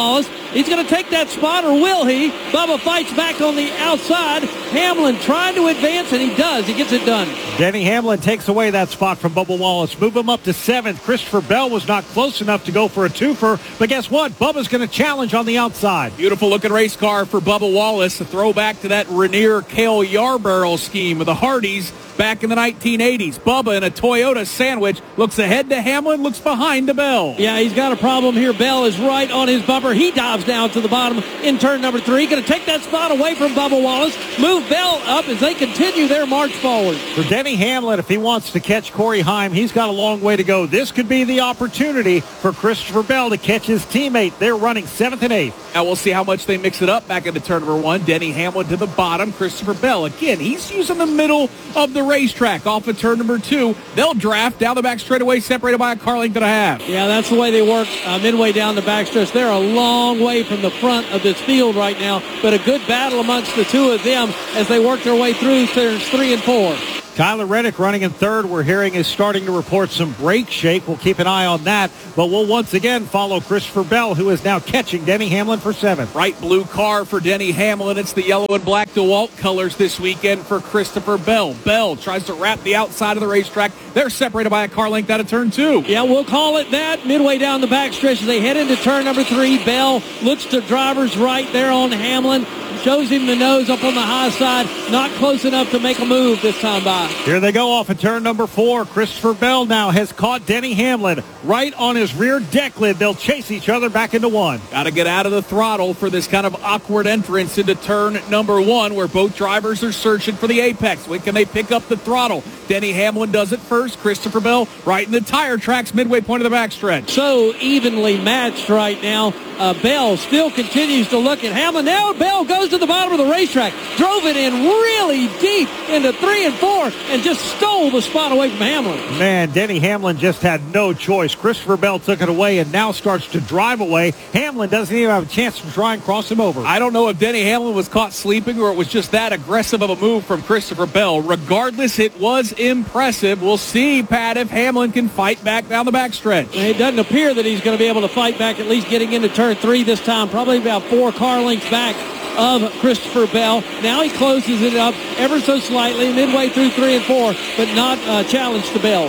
He's going to take that spot, or will he? Bubba fights back on the outside. Hamlin trying to advance, and he does. He gets it done. Denny Hamlin takes away that spot from Bubba Wallace. Move him up to 7th. Christopher Bell was not close enough to go for a twofer, but guess what? Bubba's going to challenge on the outside. Beautiful looking race car for Bubba Wallace. A throwback to that Rainier Cale Yarborough scheme of the Hardys back in the 1980s. Bubba in a Toyota sandwich looks ahead to Hamlin, looks behind to Bell. Yeah, he's got a problem here. Bell is right on his bumper. He dives down to the bottom in turn number 3. Going to take that spot away from Bubba Wallace. Move Bell up as they continue their march forward. For Denny Hamlin, if he wants to catch Corey Heim, he's got a long way to go. This could be the opportunity for Christopher Bell to catch his teammate. They're running 7th and 8th. Now we'll see how much they mix it up back into turn number 1. Denny Hamlin to the bottom. Christopher Bell, again, he's using the middle of the racetrack off of turn number 2. They'll draft down the back straightaway, separated by a car length and a half. Yeah, that's the way they work midway down the backstretch. They're a long way from the front of this field right now, but a good battle amongst the two of them as they work their way through turns 3 and 4. Tyler Reddick running in 3rd. We're hearing is starting to report some brake shake. We'll keep an eye on that, but we'll once again follow Christopher Bell, who is now catching Denny Hamlin for 7th. Bright blue car for Denny Hamlin. It's the yellow and black DeWalt colors this weekend for Christopher Bell. Bell tries to wrap the outside of the racetrack. They're separated by a car length out of turn 2. Yeah, we'll call it that. Midway down the backstretch as they head into turn number 3. Bell looks to driver's right there on Hamlin. Shows him the nose up on the high side. Not close enough to make a move this time by. Here they go off of turn number 4. Christopher Bell now has caught Denny Hamlin right on his rear deck lid. They'll chase each other back into 1. Got to get out of the throttle for this kind of awkward entrance into turn number 1 where both drivers are searching for the apex. When can they pick up the throttle? Denny Hamlin does it first. Christopher Bell right in the tire tracks midway point of the backstretch. So evenly matched right now. Bell still continues to look at Hamlin. Now Bell goes to the bottom of the racetrack. Drove it in really deep into 3 and 4 and just stole the spot away from Hamlin. Man, Denny Hamlin just had no choice. Christopher Bell took it away and now starts to drive away. Hamlin doesn't even have a chance to try and cross him over. I don't know if Denny Hamlin was caught sleeping or it was just that aggressive of a move from Christopher Bell. Regardless, it was impressive. We'll see, Pat, if Hamlin can fight back down the backstretch. It doesn't appear that he's going to be able to fight back, at least getting into turn 3 this time. Probably about 4 car lengths back of Christopher Bell. Now he closes it up ever so slightly midway through 3 and 4, but not a challenge to Bell.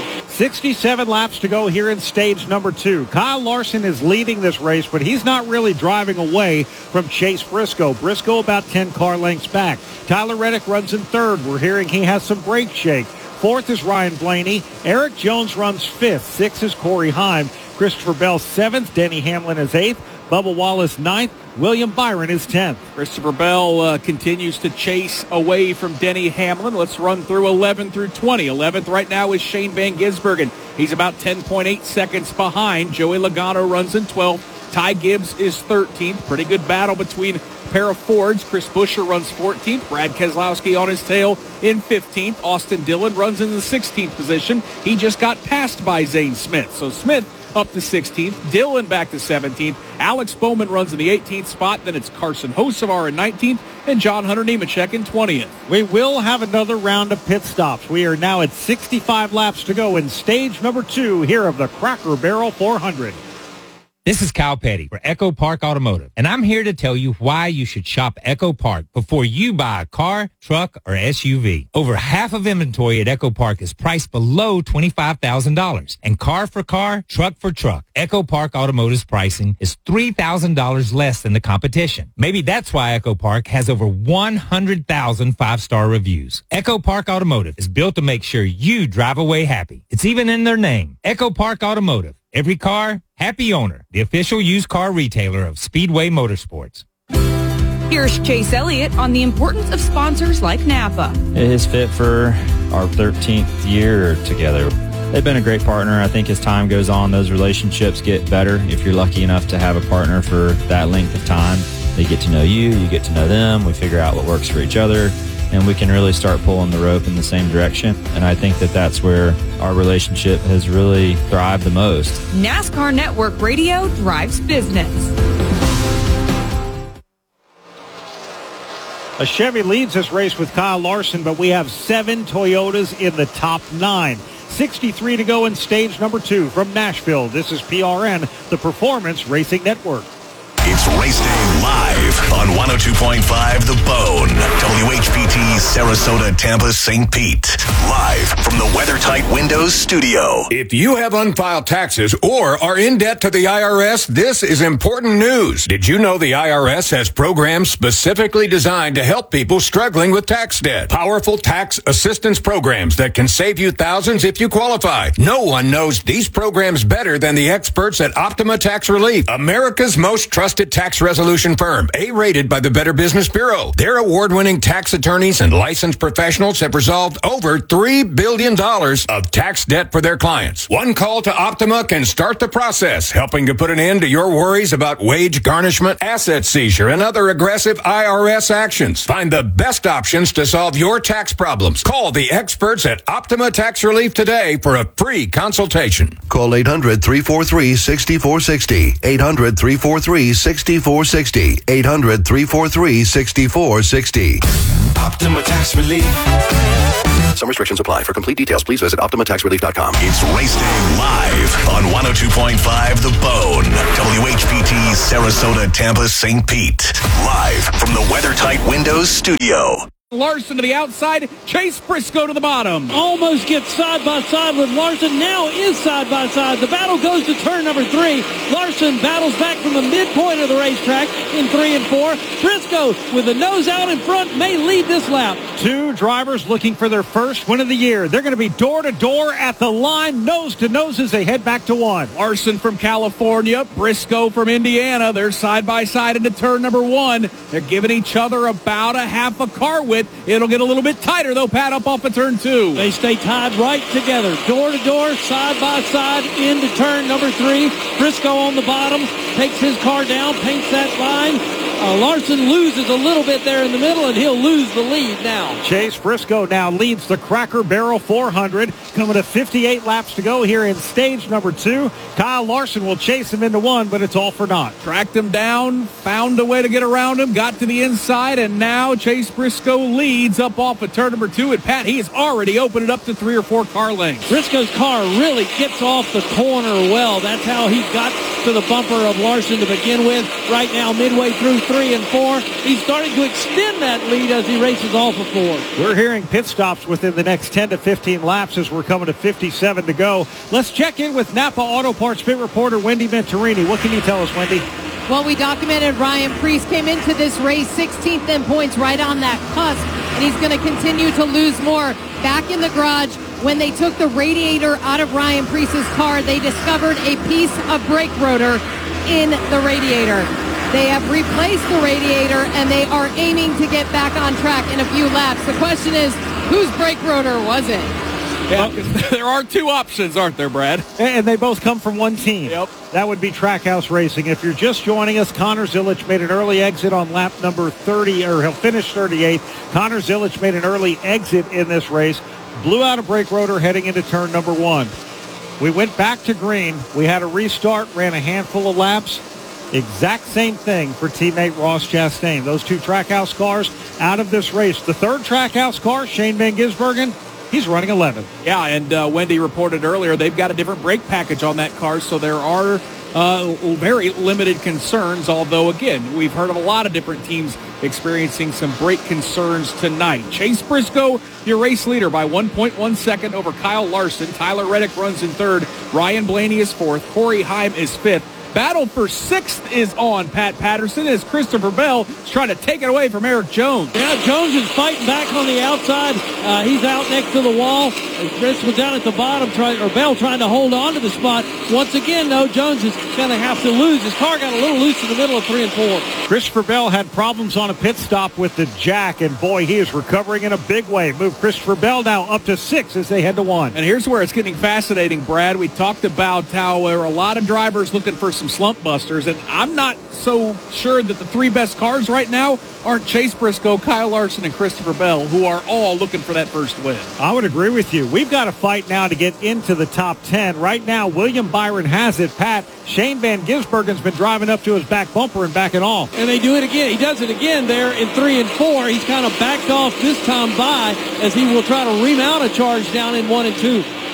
67 laps to go here in stage number 2. Kyle Larson is leading this race, but he's not really driving away from Chase Briscoe. Briscoe about 10 car lengths back. Tyler Reddick runs in 3rd. We're hearing he has some brake shake. 4th is Ryan Blaney. Eric Jones runs 5th. 6th is Corey Heim. Christopher Bell 7th. Denny Hamlin is 8th. Bubba Wallace 9th. William Byron is 10th. Christopher Bell continues to chase away from Denny Hamlin. Let's run through 11 through 20. 11th right now is Shane Van Gisbergen. He's about 10.8 seconds behind. Joey Logano runs in 12th. Ty Gibbs is 13th. Pretty good battle between a pair of Fords. Chris Buescher runs 14th. Brad Keselowski on his tail in 15th. Austin Dillon runs in the 16th position. He just got passed by Zane Smith. So Smith up to 16th. Dillon back to 17th. Alex Bowman runs in the 18th spot. Then it's Carson Hocevar in 19th and John Hunter Nemechek in 20th. We will have another round of pit stops. We are now at 65 laps to go in stage number 2 here of the Cracker Barrel 400. This is Kyle Petty for Echo Park Automotive, and I'm here to tell you why you should shop Echo Park before you buy a car, truck, or SUV. Over half of inventory at Echo Park is priced below $25,000, and car for car, truck for truck. Echo Park Automotive's pricing is $3,000 less than the competition. Maybe that's why Echo Park has over 100,000 five-star reviews. Echo Park Automotive is built to make sure you drive away happy. It's even in their name, Echo Park Automotive. Every car, happy owner, the official used car retailer of Speedway Motorsports. Here's Chase Elliott on the importance of sponsors like Napa. It is fit for our 13th year together. They've been a great partner. I think as time goes on, those relationships get better. If you're lucky enough to have a partner for that length of time, they get to know you, you get to know them, we figure out what works for each other, and we can really start pulling the rope in the same direction. And I think that that's where our relationship has really thrived the most. NASCAR Network Radio drives business. A Chevy leads this race with Kyle Larson, but we have 7 Toyotas in the top 9. 63 to go in stage number 2 from Nashville. This is PRN, the Performance Racing Network. It's Race Day live on 102.5 The Bone. WHPT, Sarasota, Tampa, St. Pete. Live from the WeatherTight Windows studio. If you have unfiled taxes or are in debt to the IRS, this is important news. Did you know the IRS has programs specifically designed to help people struggling with tax debt? Powerful tax assistance programs that can save you thousands if you qualify. No one knows these programs better than the experts at Optima Tax Relief, America's most trusted tax resolution firm, A-rated by the Better Business Bureau. Their award-winning tax attorneys and licensed professionals have resolved over $3 billion of tax debt for their clients. One call to Optima can start the process, helping to put an end to your worries about wage garnishment, asset seizure, and other aggressive IRS actions. Find the best options to solve your tax problems. Call the experts at Optima Tax Relief today for a free consultation. Call 800-343-6460. 800-343-6460. 800-343-6460. Optima Tax Relief. Some restrictions apply. For complete details, please visit OptimaTaxRelief.com. It's Race Day live on 102.5 The Bone. WHPT, Sarasota, Tampa, St. Pete. Live from the WeatherTight Windows studio. Larson to the outside, Chase Briscoe to the bottom. Almost gets side by side with Larson, now is side by side. The battle goes to turn number 3. Larson battles back from the midpoint of the racetrack in 3 and 4. Briscoe with the nose out in front may lead this lap. Two drivers looking for their first win of the year. They're going to be door to door at the line, nose to nose as they head back to 1. Larson from California, Briscoe from Indiana. They're side by side into turn number 1. They're giving each other about a half a car width. It'll get a little bit tighter, though, Pat, up off of turn 2. They stay tied right together, door to door, side by side, into turn number 3. Briscoe on the bottom, takes his car down, paints that line. Larson loses a little bit there in the middle, and he'll lose the lead now. Chase Briscoe now leads the Cracker Barrel 400, coming to 58 laps to go here in stage number 2. Kyle Larson will chase him into 1, but it's all for naught. Tracked him down, found a way to get around him, got to the inside, and now Chase Briscoe leads up off of turn number 2. And Pat, he has already opened it up to 3 or 4 car lengths. Briscoe's car really gets off the corner well. That's how he got to the bumper of Larson to begin with. Right now, midway through 3 and 4, he's starting to extend that lead as he races off of 4. We're hearing pit stops within the next 10 to 15 laps as we're coming to 57 to go. Let's check in with Napa Auto Parts pit reporter Wendy Venturini. What can you tell us, Wendy? Well, we documented Ryan Preece came into this race 16th in points right on that cusp, and he's going to continue to lose more. Back in the garage, when they took the radiator out of Ryan Preece's car, they discovered a piece of brake rotor in the radiator. They have replaced the radiator, and they are aiming to get back on track in a few laps. The question is, whose brake rotor was it? Yeah, there are 2 options, aren't there, Brad? And they both come from one team. Yep. That would be Trackhouse Racing. If you're just joining us, Connor Zilic made an early exit on lap number 30, or he'll finish 38th. Connor Zilic made an early exit in this race, blew out a brake rotor heading into turn number 1. We went back to green. We had a restart, ran a handful of laps. Exact same thing for teammate Ross Chastain. Those 2 Trackhouse cars out of this race. The third Trackhouse car, Shane Van Gisbergen, he's running 11th. Yeah, and Wendy reported earlier they've got a different brake package on that car, so there are very limited concerns, although, again, we've heard of a lot of different teams experiencing some brake concerns tonight. Chase Briscoe, your race leader by 1.1 second over Kyle Larson. Tyler Reddick runs in 3rd. Ryan Blaney is 4th. Corey Heim is 5th. Battle for 6th is on, Pat Patterson, as Christopher Bell is trying to take it away from Eric Jones. Yeah, Jones is fighting back on the outside. He's out next to the wall. Chris was down at the bottom, Bell trying to hold on to the spot. Once again, though, Jones is going to have to lose. His car got a little loose in the middle of 3 and 4. Christopher Bell had problems on a pit stop with the jack, and boy, he is recovering in a big way. Move Christopher Bell now up to 6 as they head to 1. And here's where it's getting fascinating, Brad. We talked about how there are a lot of drivers looking for some slump busters, and I'm not so sure that the 3 best cars right now aren't Chase Briscoe, Kyle Larson, and Christopher Bell, who are all looking for that first win. I would agree with you. We've got to fight now to get into the top 10. Right now, William Byron has it. Pat, Shane Van Gisbergen's been driving up to his back bumper and backing off. And they do it again. He does it again there in 3 and 4. He's kind of backed off this time by as he will try to remount a charge down in 1 and 2.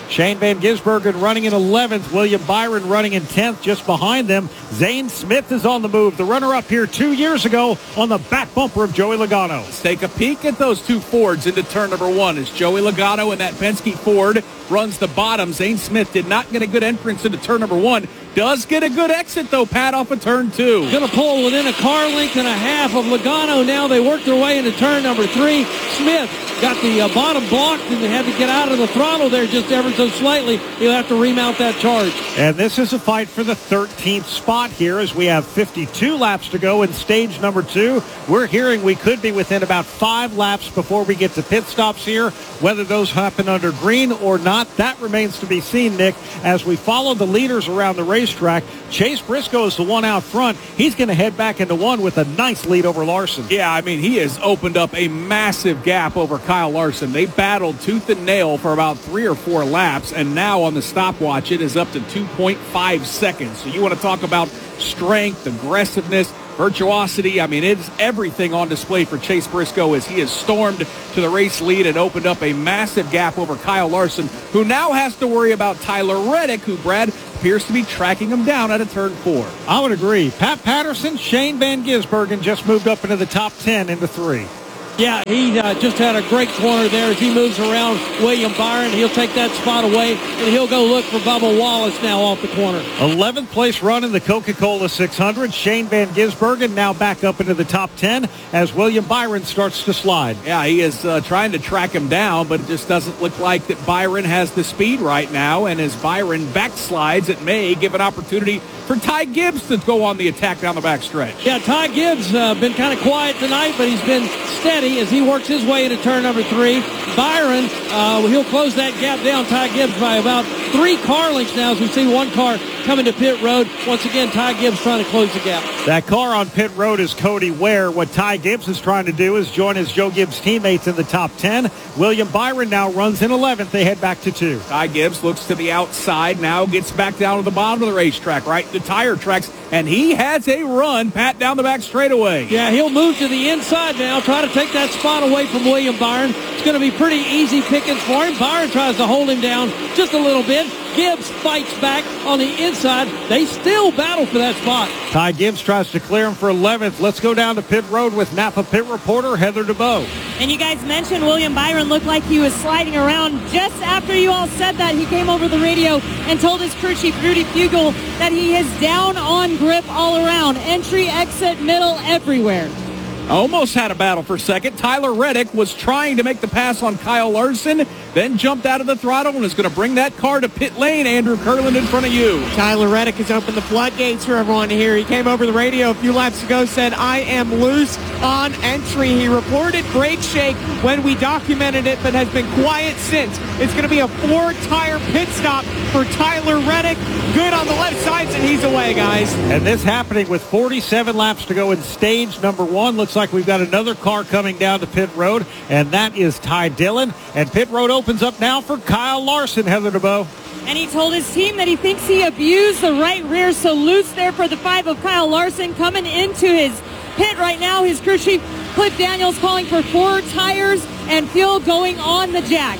Shane Van Gisbergen running in 11th. William Byron running in 10th. Just behind them, Zane Smith is on the move. The runner-up here 2 years ago on the back bumper of Joey Logano. Let's take a peek at those two Fords into turn number 1 as Joey Logano and that Penske Ford runs the bottom. Zane Smith did not get a good entrance into turn number 1. Does get a good exit, though, Pat, off of turn 2. Going to pull within a car length and a half of Logano. Now they work their way into turn number 3. Smith got the bottom blocked and they had to get out of the throttle there just ever so slightly. He'll have to remount that charge. And this is a fight for the 13th spot here as we have 52 laps to go in stage number 2. We're hearing we could be within about 5 laps before we get to pit stops here. Whether those happen under green or not, that remains to be seen, Nick, as we follow the leaders around the racetrack. Chase Briscoe is the one out front. He's going to head back into 1 with a nice lead over Larson. Yeah, I mean, he has opened up a massive gap over Kyle Larson. They battled tooth and nail for about 3 or 4 laps, and now on the stopwatch, it is up to 2.5 seconds. So you want to talk about strength, aggressiveness, virtuosity. I mean, it's everything on display for Chase Briscoe as he has stormed to the race lead and opened up a massive gap over Kyle Larson, who now has to worry about Tyler Reddick, who, Brad, appears to be tracking him down at a turn 4. I would agree. Pat Patterson, Shane Van Gisbergen just moved up into the top 10 into 3. Yeah, he just had a great corner there as he moves around William Byron. He'll take that spot away, and he'll go look for Bubba Wallace now off the corner. 11th place run in the Coca-Cola 600. Shane Van Gisbergen now back up into the top 10 as William Byron starts to slide. Yeah, he is trying to track him down, but it just doesn't look like that Byron has the speed right now. And as Byron backslides, it may give an opportunity for Ty Gibbs to go on the attack down the backstretch. Yeah, Ty Gibbs been kind of quiet tonight, but he's been steady as he works his way into turn number 3. Byron, he'll close that gap down, Ty Gibbs, by about 3 car lengths now as we see one car coming to pit road. Once again, Ty Gibbs trying to close the gap. That car on pit road is Cody Ware. What Ty Gibbs is trying to do is join his Joe Gibbs teammates in the top 10. William Byron now runs in 11th. They head back to 2. Ty Gibbs looks to the outside, now gets back down to the bottom of the racetrack, right? The tire tracks, and he has a run, Pat, down the back straightaway. Yeah, he'll move to the inside now, try to take that spot away from William Byron. It's going to be pretty easy pickings for him. Byron tries to hold him down just a little bit. Gibbs fights back on the inside. They still battle for that spot. Ty Gibbs tries to clear him for 11th. Let's go down to pit road with Napa pit reporter Heather DeBow. And you guys mentioned William Byron looked like he was sliding around. Just after you all said that, he came over the radio and told his crew chief, Rudy Fugel, that he is down on grip all around. Entry, exit, middle, everywhere. Almost had a battle for second. Tyler Reddick was trying to make the pass on Kyle Larson, then jumped out of the throttle and is going to bring that car to pit lane. Andrew Kurland in front of you. Tyler Reddick has opened the floodgates for everyone to hear. He came over the radio a few laps ago, said, I am loose on entry. He reported brake shake when we documented it, but has been quiet since. It's going to be a 4-tire pit stop for Tyler Reddick. Good on the left side, and he's away, guys. And this happening with 47 laps to go in stage number 1. Looks like we've got another car coming down to pit road, and that is Ty Dillon. And pit road opens up now for Kyle Larson, Heather DeBow. And he told his team that he thinks he abused the right rear, so loose there for the 5 of Kyle Larson coming into his pit right now. His crew chief, Cliff Daniels, calling for 4 tires and fuel going on the jack.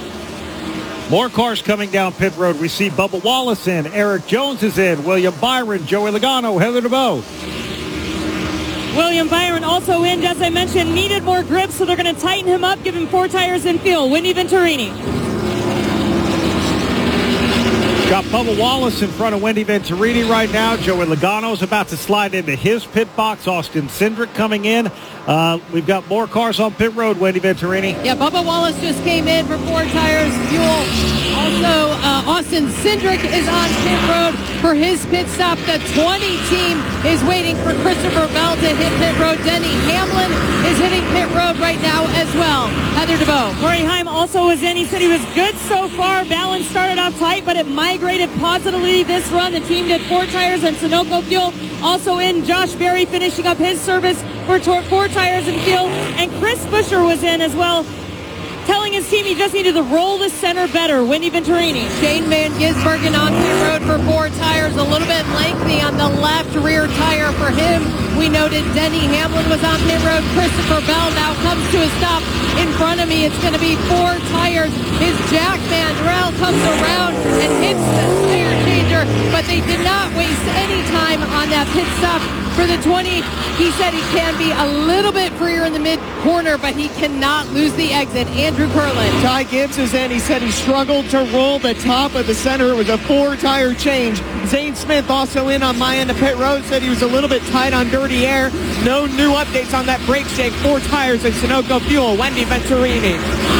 More cars coming down pit road. We see Bubba Wallace in, Eric Jones is in, William Byron, Joey Logano, Heather DeBow. William Byron also in, as I mentioned, needed more grip, so they're going to tighten him up, give him 4 tires and fuel. Wendy Venturini. Got Bubba Wallace in front of Wendy Venturini right now. Joey Logano's about to slide into his pit box. Austin Cindric coming in. We've got more cars on pit road, Wendy Venturini. Yeah, Bubba Wallace just came in for 4 tires, fuel. Also, Austin Cindric is on pit road for his pit stop. The 20 team is waiting for Christopher Bell to hit pit road. Denny Hamlin is hitting pit road right now as well. Heather DeBow. Corey Heim also was in. He said he was good so far. Balance started off tight, but it migrated positively this run. The team did 4 tires and Sunoco fuel. Also in, Josh Berry finishing up his service for 4 tires and fuel. And Chris Buescher was in as well, telling his team he just needed to roll the center better. Wendy Venturini. Shane Van Gisbergen on pit road for 4 tires, a little bit lengthy on the left rear tire for him. We noted Denny Hamlin was on pit road. Christopher Bell now comes to a stop in front of me. It's going to be 4 tires. His Jack Mandrell comes around and hits the tire changer, but they did not waste any time on that pit stop. For the 20, he said he can be a little bit freer in the mid-corner, but he cannot lose the exit. Andrew Curlin. Ty Gibbs is in. He said he struggled to roll the top of the center. It was a 4-tire change. Zane Smith also in on my end of pit road, said he was a little bit tight on dirty air. No new updates on that brake shake. 4 tires at Sunoco Fuel. Wendy Venturini.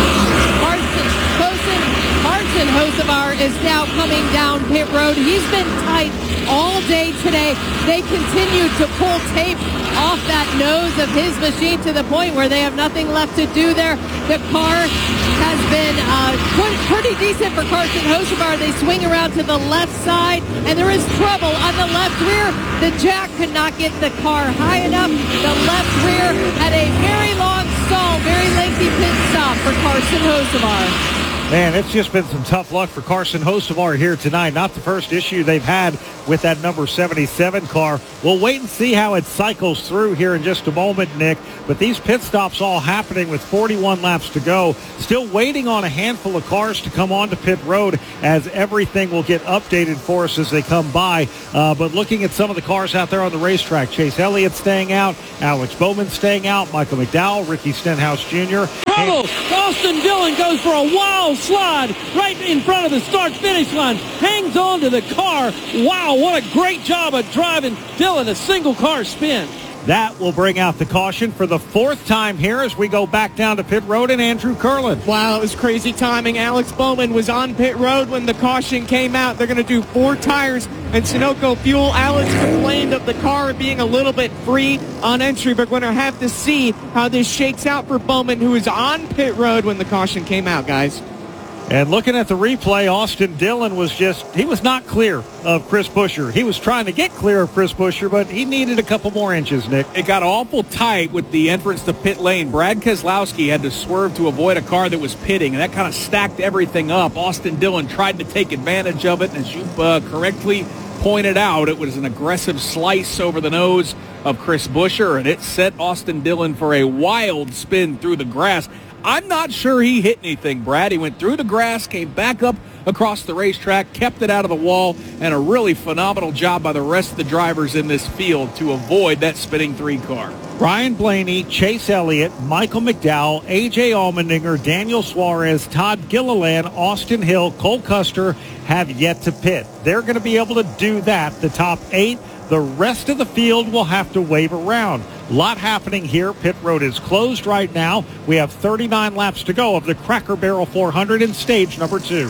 Martin Hocevar is now coming down pit road. He's been tight all day today. They continue to pull tape off that nose of his machine to the point where they have nothing left to do there. The car has been pretty decent for Carson Hocevar. They swing around to the left side, and there is trouble on the left rear. The jack could not get the car high enough. The left rear had a very long stall, very lengthy pit stop for Carson Hocevar. Man, it's just been some tough luck for Carson Hocevar here tonight. Not the first issue they've had with that number 77 car. We'll wait and see how it cycles through here in just a moment, Nick. But these pit stops all happening with 41 laps to go. Still waiting on a handful of cars to come onto pit road, as everything will get updated for us as they come by. But looking at some of the cars out there on the racetrack, Chase Elliott staying out, Alex Bowman staying out, Michael McDowell, Ricky Stenhouse Jr. Trouble! Austin Dillon goes for a wild slide right in front of the start-finish line. Hangs on to the car. Wow, what a great job of driving Dillon, a single car spin. That will bring out the caution for the 4th time here as we go back down to pit road and Andrew Curlin. Wow, it was crazy timing. Alex Bowman was on pit road when the caution came out. They're going to do 4 tires and Sunoco Fuel. Alex complained of the car being a little bit free on entry, but we're going to have to see how this shakes out for Bowman, who was on pit road when the caution came out, guys. And looking at the replay, Austin Dillon he was not clear of Chris Buescher. He was trying to get clear of Chris Buescher, but he needed a couple more inches, Nick. It got awful tight with the entrance to pit lane. Brad Keselowski had to swerve to avoid a car that was pitting, and that kind of stacked everything up. Austin Dillon tried to take advantage of it, and as you correctly pointed out, it was an aggressive slice over the nose of Chris Buescher, and it set Austin Dillon for a wild spin through the grass. I'm not sure he hit anything, Brad. He went through the grass, came back up across the racetrack, kept it out of the wall, and a really phenomenal job by the rest of the drivers in this field to avoid that spinning 3 car. Ryan Blaney, Chase Elliott, Michael McDowell, A.J. Allmendinger, Daniel Suarez, Todd Gilliland, Austin Hill, Cole Custer have yet to pit. They're going to be able to do that. The top 8. The rest of the field will have to wave around. A lot happening here. Pit road is closed right now. We have 39 laps to go of the Cracker Barrel 400 in stage number 2.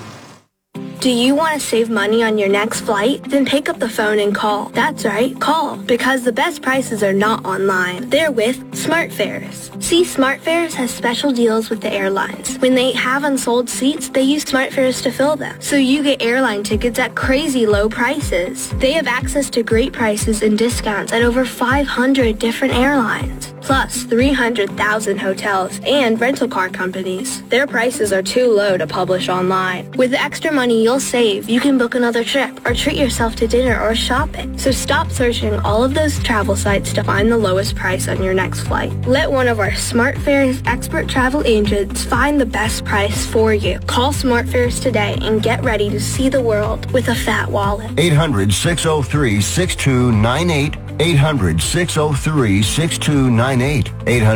Do you want to save money on your next flight? Then pick up the phone and call. That's right, call. Because the best prices are not online. They're with SmartFares. See, SmartFares has special deals with the airlines. When they have unsold seats, they use SmartFares to fill them. So you get airline tickets at crazy low prices. They have access to great prices and discounts at over 500 different airlines. Plus 300,000 hotels and rental car companies. Their prices are too low to publish online. With the extra money you'll save, you can book another trip or treat yourself to dinner or shopping. So stop searching all of those travel sites to find the lowest price on your next flight. Let one of our SmartFares expert travel agents find the best price for you. Call SmartFares today and get ready to see the world with a fat wallet. 800-603-6298. 800-603-6298.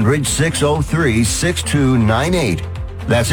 800-603-6298. That's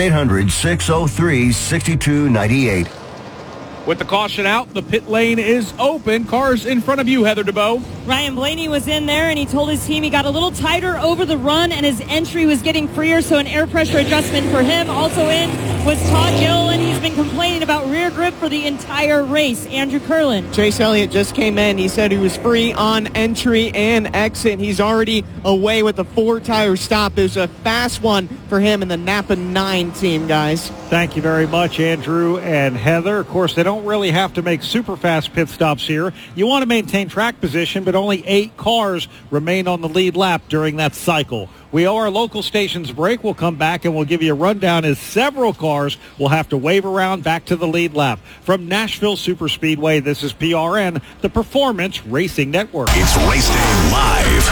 800-603-6298. With the caution out, the pit lane is open. Cars in front of you, Heather DeBoe. Ryan Blaney was in there, and he told his team he got a little tighter over the run, and his entry was getting freer, so an air pressure adjustment for him. Also in was Todd Gilliland. He's been complaining about rear grip for the entire race. Andrew Curlin. Chase Elliott just came in. He said he was free on entry and exit. He's already away with a 4-tire stop. It was a fast one for him in the Napa 9 team, guys. Thank you very much, Andrew and Heather. Of course, they don't really have to make super fast pit stops here. You want to maintain track position, but only 8 cars remain on the lead lap during that cycle. We owe our local stations a break. We'll come back and we'll give you a rundown as several cars will have to wave around back to the lead lap. From Nashville Superspeedway, this is PRN, the Performance Racing Network. It's Race Day Live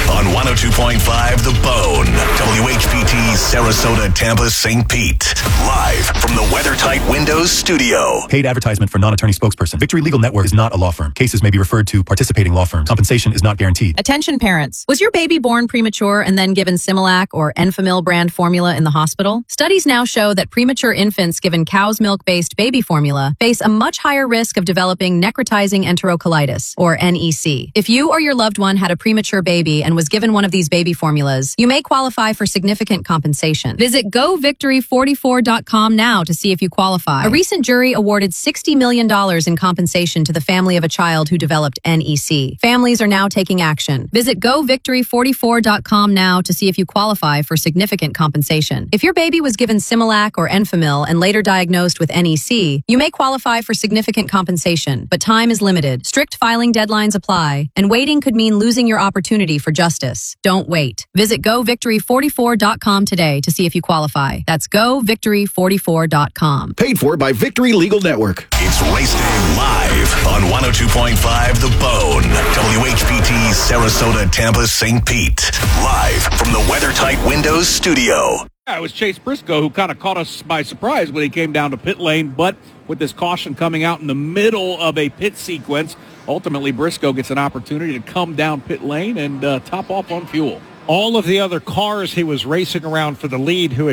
on 102.5 The Bone. WHPT, Sarasota, Tampa, St. Pete. Live from the WeatherTight Windows studio. Paid advertisement for non-attorney spokesperson. Victory Legal Network is not a law firm. Cases may be referred to participating law firms. Compensation is not guaranteed. Attention parents. Was your baby born premature and then given Similac or Enfamil brand formula in the hospital? Studies now show that premature infants given cow's milk-based baby formula face a much higher risk of developing necrotizing enterocolitis, or NEC. If you or your loved one had a premature baby and was given one of these baby formulas, you may qualify for significant compensation. Visit govictory44.com now to see if you qualify. A recent jury awarded $60 million in compensation to the family of a child who developed NEC. Families are now taking action. Visit govictory44.com now to see if you qualify for significant compensation. If your baby was given Similac or Enfamil and later diagnosed with NEC, you may qualify for significant compensation, but time is limited. Strict filing deadlines apply, and waiting could mean losing your opportunity for justice. Don't wait. Visit govictory44.com today to see if you qualify. That's govictory44.com. Paid for by Victory Legal Network. It's Race Day live on 102.5 The Bone. WHPT, Sarasota, Tampa, St. Pete. Live from the WeatherTight Windows studio. Yeah, it was Chase Briscoe who kind of caught us by surprise when he came down to pit lane, but with this caution coming out in the middle of a pit sequence, ultimately Briscoe gets an opportunity to come down pit lane and top off on fuel. All of the other cars he was racing around for the lead who had